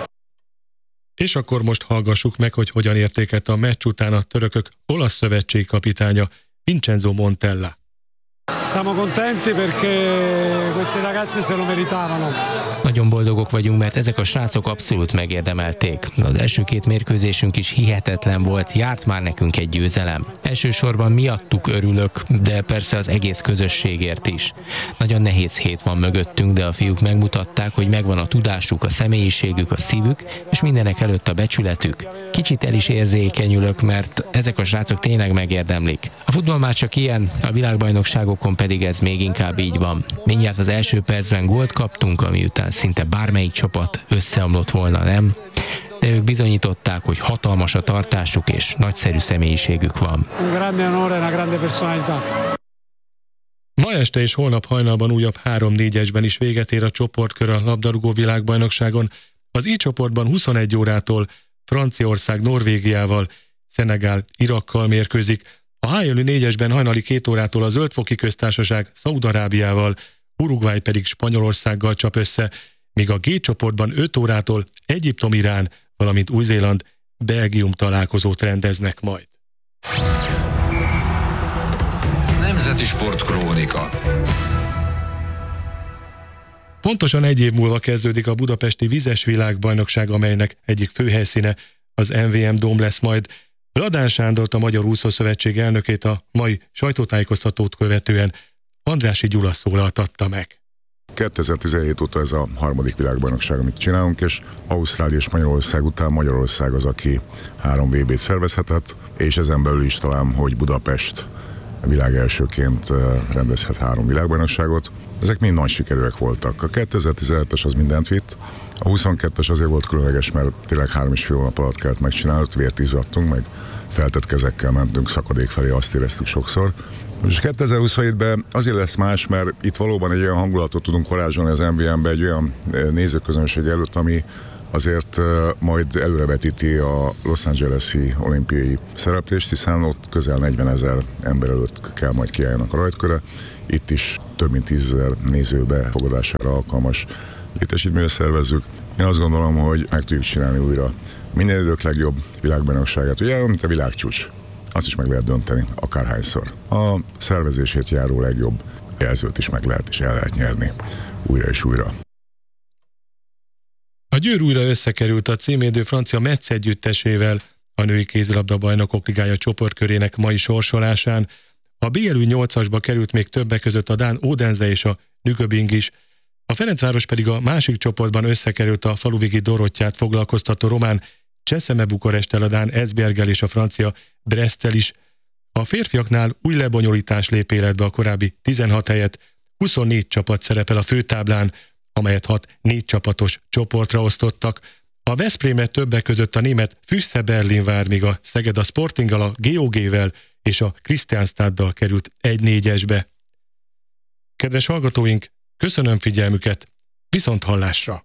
És akkor most hallgassuk meg, hogy hogyan értékelte a meccs után a törökök olasz szövetség kapitánya Vincenzo Montella. Siamo contenti perché questi ragazzi se lo meritavano. Nagyon boldogok vagyunk, mert ezek a srácok abszolút megérdemelték. Az első 2 mérkőzésünk is hihetetlen volt, járt már nekünk egy győzelem. Elsősorban miattuk örülök, de persze az egész közösségért is. Nagyon nehéz hét van mögöttünk, de a fiúk megmutatták, hogy megvan a tudásuk, a személyiségük, a szívük, és mindenek előtt a becsületük. Kicsit el is érzékenyülök, mert ezek a srácok tényleg megérdemlik. A futball már csak ilyen, a világbajnokságokon pedig ez még inkább így van. Mindjárt az első percben gólt kaptunk, ami után szinte bármelyik csapat összeomlott volna, nem? De ők bizonyították, hogy hatalmas a tartásuk és nagyszerű személyiségük van. Un grande onore, una grande personalità. Ma este és holnap hajnalban újabb 3-4-esben is véget ér a csoportkör a labdarúgó világbajnokságon. Az I csoportban 21 órától Franciaország Norvégiával, Szenegál Irakkal mérkőzik. A H jelű 4-esben hajnali 2 órától a Zöld-foki Köztársaság Szaúd-Arábiával, Uruguay pedig Spanyolországgal csap össze, míg a G csoportban 5 órától Egyiptom-Irán, valamint Új-Zéland, Belgium találkozót rendeznek majd. Nemzeti Sportkrónika. Pontosan egy év múlva kezdődik a budapesti vizes világbajnokság, amelynek egyik főhelyszíne az MVM Dóm lesz majd. Ladán Sándort, a Magyar Úszószövetség elnökét a mai sajtótájékoztatót követően Andrássy Gyula szólaltatta meg. 2017 óta ez a 3. világbajnokság, amit csinálunk, és Ausztrália és Magyarország után Magyarország az, aki 3 VB-t szervezhetett, és ezen belül is talán, hogy Budapest világ elsőként rendezhet 3 világbajnokságot. Ezek mind nagy sikerűek voltak. A 2017-es az mindent vitt, a 22-es azért volt különleges, mert tényleg 3,5 hónap alatt kellett megcsinálni, vért izzadtunk, meg feltett kezekkel mentünk szakadék felé, azt éreztük sokszor. És 2027-ben azért lesz más, mert itt valóban egy olyan hangulatot tudunk varázsolni az MVM-be egy olyan nézőközönség előtt, ami azért majd előrevetíti a Los Angeles-i olimpiai szereplést, hiszen ott közel 40 000 ember előtt kell majd kiálljanak a rajtkörre. Itt is több mint 10 000 néző befogadására alkalmas létesítményre szervezzük. Én azt gondolom, hogy meg tudjuk csinálni újra minden idők legjobb világbajnokságát. Ugye, mint a világcsúcs, azt is meg lehet dönteni, akárhányszor. A szervezését járó legjobb jelzőt is meg lehet és el lehet nyerni újra és újra. A Győr újra összekerült a címédő francia Metz együttesével a női kézilabda bajnokok ligája csoportkörének mai sorsolásán. A BLÜ 8-asba került még többek között a dán Odense és a Nüköbing is. A Ferencváros pedig a másik csoportban összekerült a Faluvigi Dorottyát foglalkoztató román Cseszeme Bukarestel, a dán Esbjerggel és a francia Bresttel is. A férfiaknál új lebonyolítás lép életbe, a korábbi 16 helyett 24 csapat szerepel a főtáblán, amelyet 6 4 csapatos csoportra osztottak. A Veszprémet többek között a német Füsse Berlin vár, míg a Szeged a Sportinggal, a GOG-vel és a Kristianstaddal került 1-4-esbe. Kedves hallgatóink, köszönöm figyelmüket, viszont hallásra!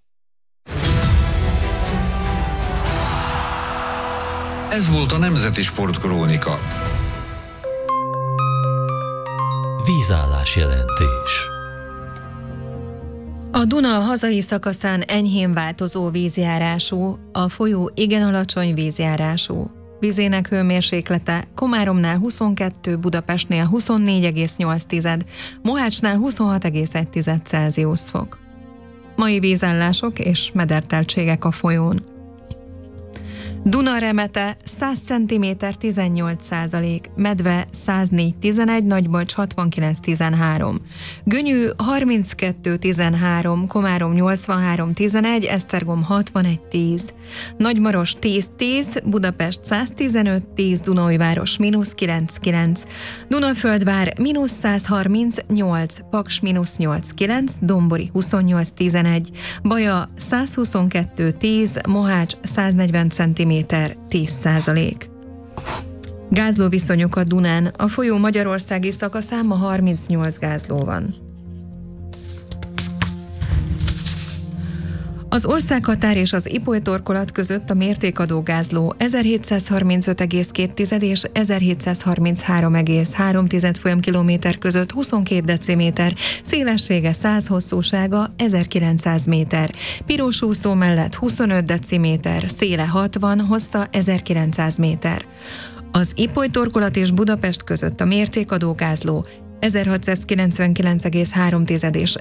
Ez volt a Nemzeti Sportkrónika. Vízállás jelentés. A Duna hazai szakaszán enyhén változó vízjárású, a folyó igen alacsony vízjárású. Vízének hőmérséklete Komáromnál 22, Budapestnél 24,8, Mohácsnál 26,1 Celsius fok. Mai vízállások és mederteltségek a folyón. Duna remete 100 cm 18%, Medve 104,11, Nagybolcs 69,13, Gönyű 32,13, Komárom 83,11, Esztergom 61,10, Nagymaros 10,10, Budapest 115,10, Dunaújváros -9,9, Dunaföldvár -138, Paks -8,9, Dombori 28,11, Baja 122,10, Mohács 140 cm 10%. Gázlóviszonyok a Dunán. A folyó magyarországi szakaszán ma 38 gázló van. Az országhatár és az Ipoly torkolat között a mértékadó gázló 1735,2 és 1733,3 folyamkilométer között 22 deciméter, szélessége 100, hosszúsága 1900 méter. Piros úszó mellett 25 deciméter, széle 60, hossza 1900 méter. Az Ipoly torkolat és Budapest között a mértékadó gázló 1699,3 és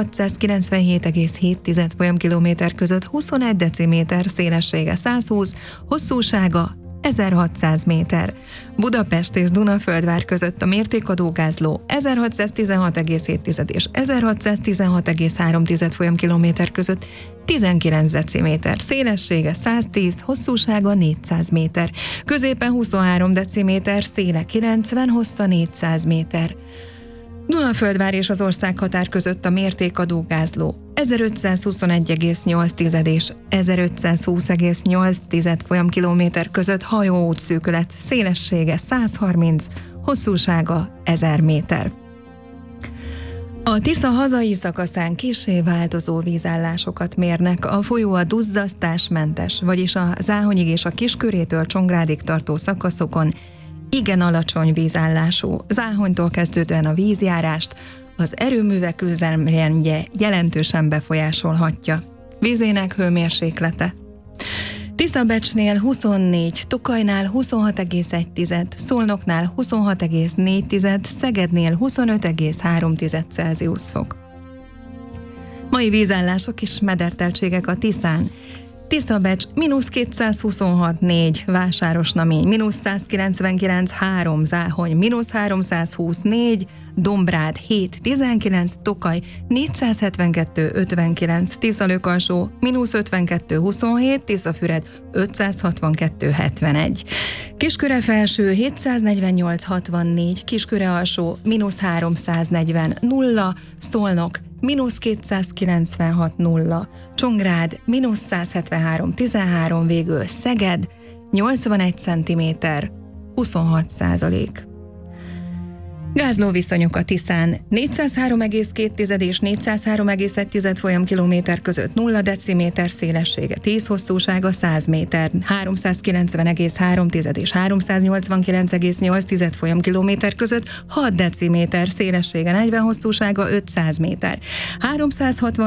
1697,7 folyamkilométer között 21 deciméter, szélessége 120, hosszúsága 1600 méter. Budapest és Dunaföldvár között a mértékadógázló 1616,7 és 1616,3 folyamkilométer között 19 deciméter, szélessége 110, hosszúsága 400 méter. Középen 23 deciméter, széle 90, hossza 400 méter. Dunaföldvár és az országhatár között a mértékadógázló 1521,8 és 1520,8 folyamkilométer között hajóút szűkület, szélessége 130, hosszúsága 1000 méter. A Tisza hazai szakaszán kissé változó vízállásokat mérnek, a folyó a duzzasztásmentes, vagyis a Záhonyig és a Kiskörétől Csongrádig tartó szakaszokon igen alacsony vízállású. Záhonytól kezdődően a vízjárást az erőművek üzemrendje jelentősen befolyásolhatja. Vízének hőmérséklete: Tiszabecsnél 24, Tokajnál 26,1, Szolnoknál 26,4, Szegednél 25,3 Celsius fok. Mai vízállások és mederteltségek a Tiszán: Tiszabecs -226,4, Vásárosnamény -199,3, Záhony -320,4, Dombrád 7,19, Tokaj 472,59, Tiszalőkalsó -52,27, Tiszafüred 562,71, Kiskörefelső 748,64, Kiskörealsó -340,0, Szolnok -296,0, Csongrád -173,13, végül Szeged 81 cm, 26%. Gázlóviszonyok a Tiszán: 403,2 és 403,1 folyamkilométer között 0 deciméter, szélessége 10, hosszúsága 100 méter, 390,3 és 389,8 folyamkilométer között 6 deciméter, szélessége 40, hosszúsága 500 méter, 360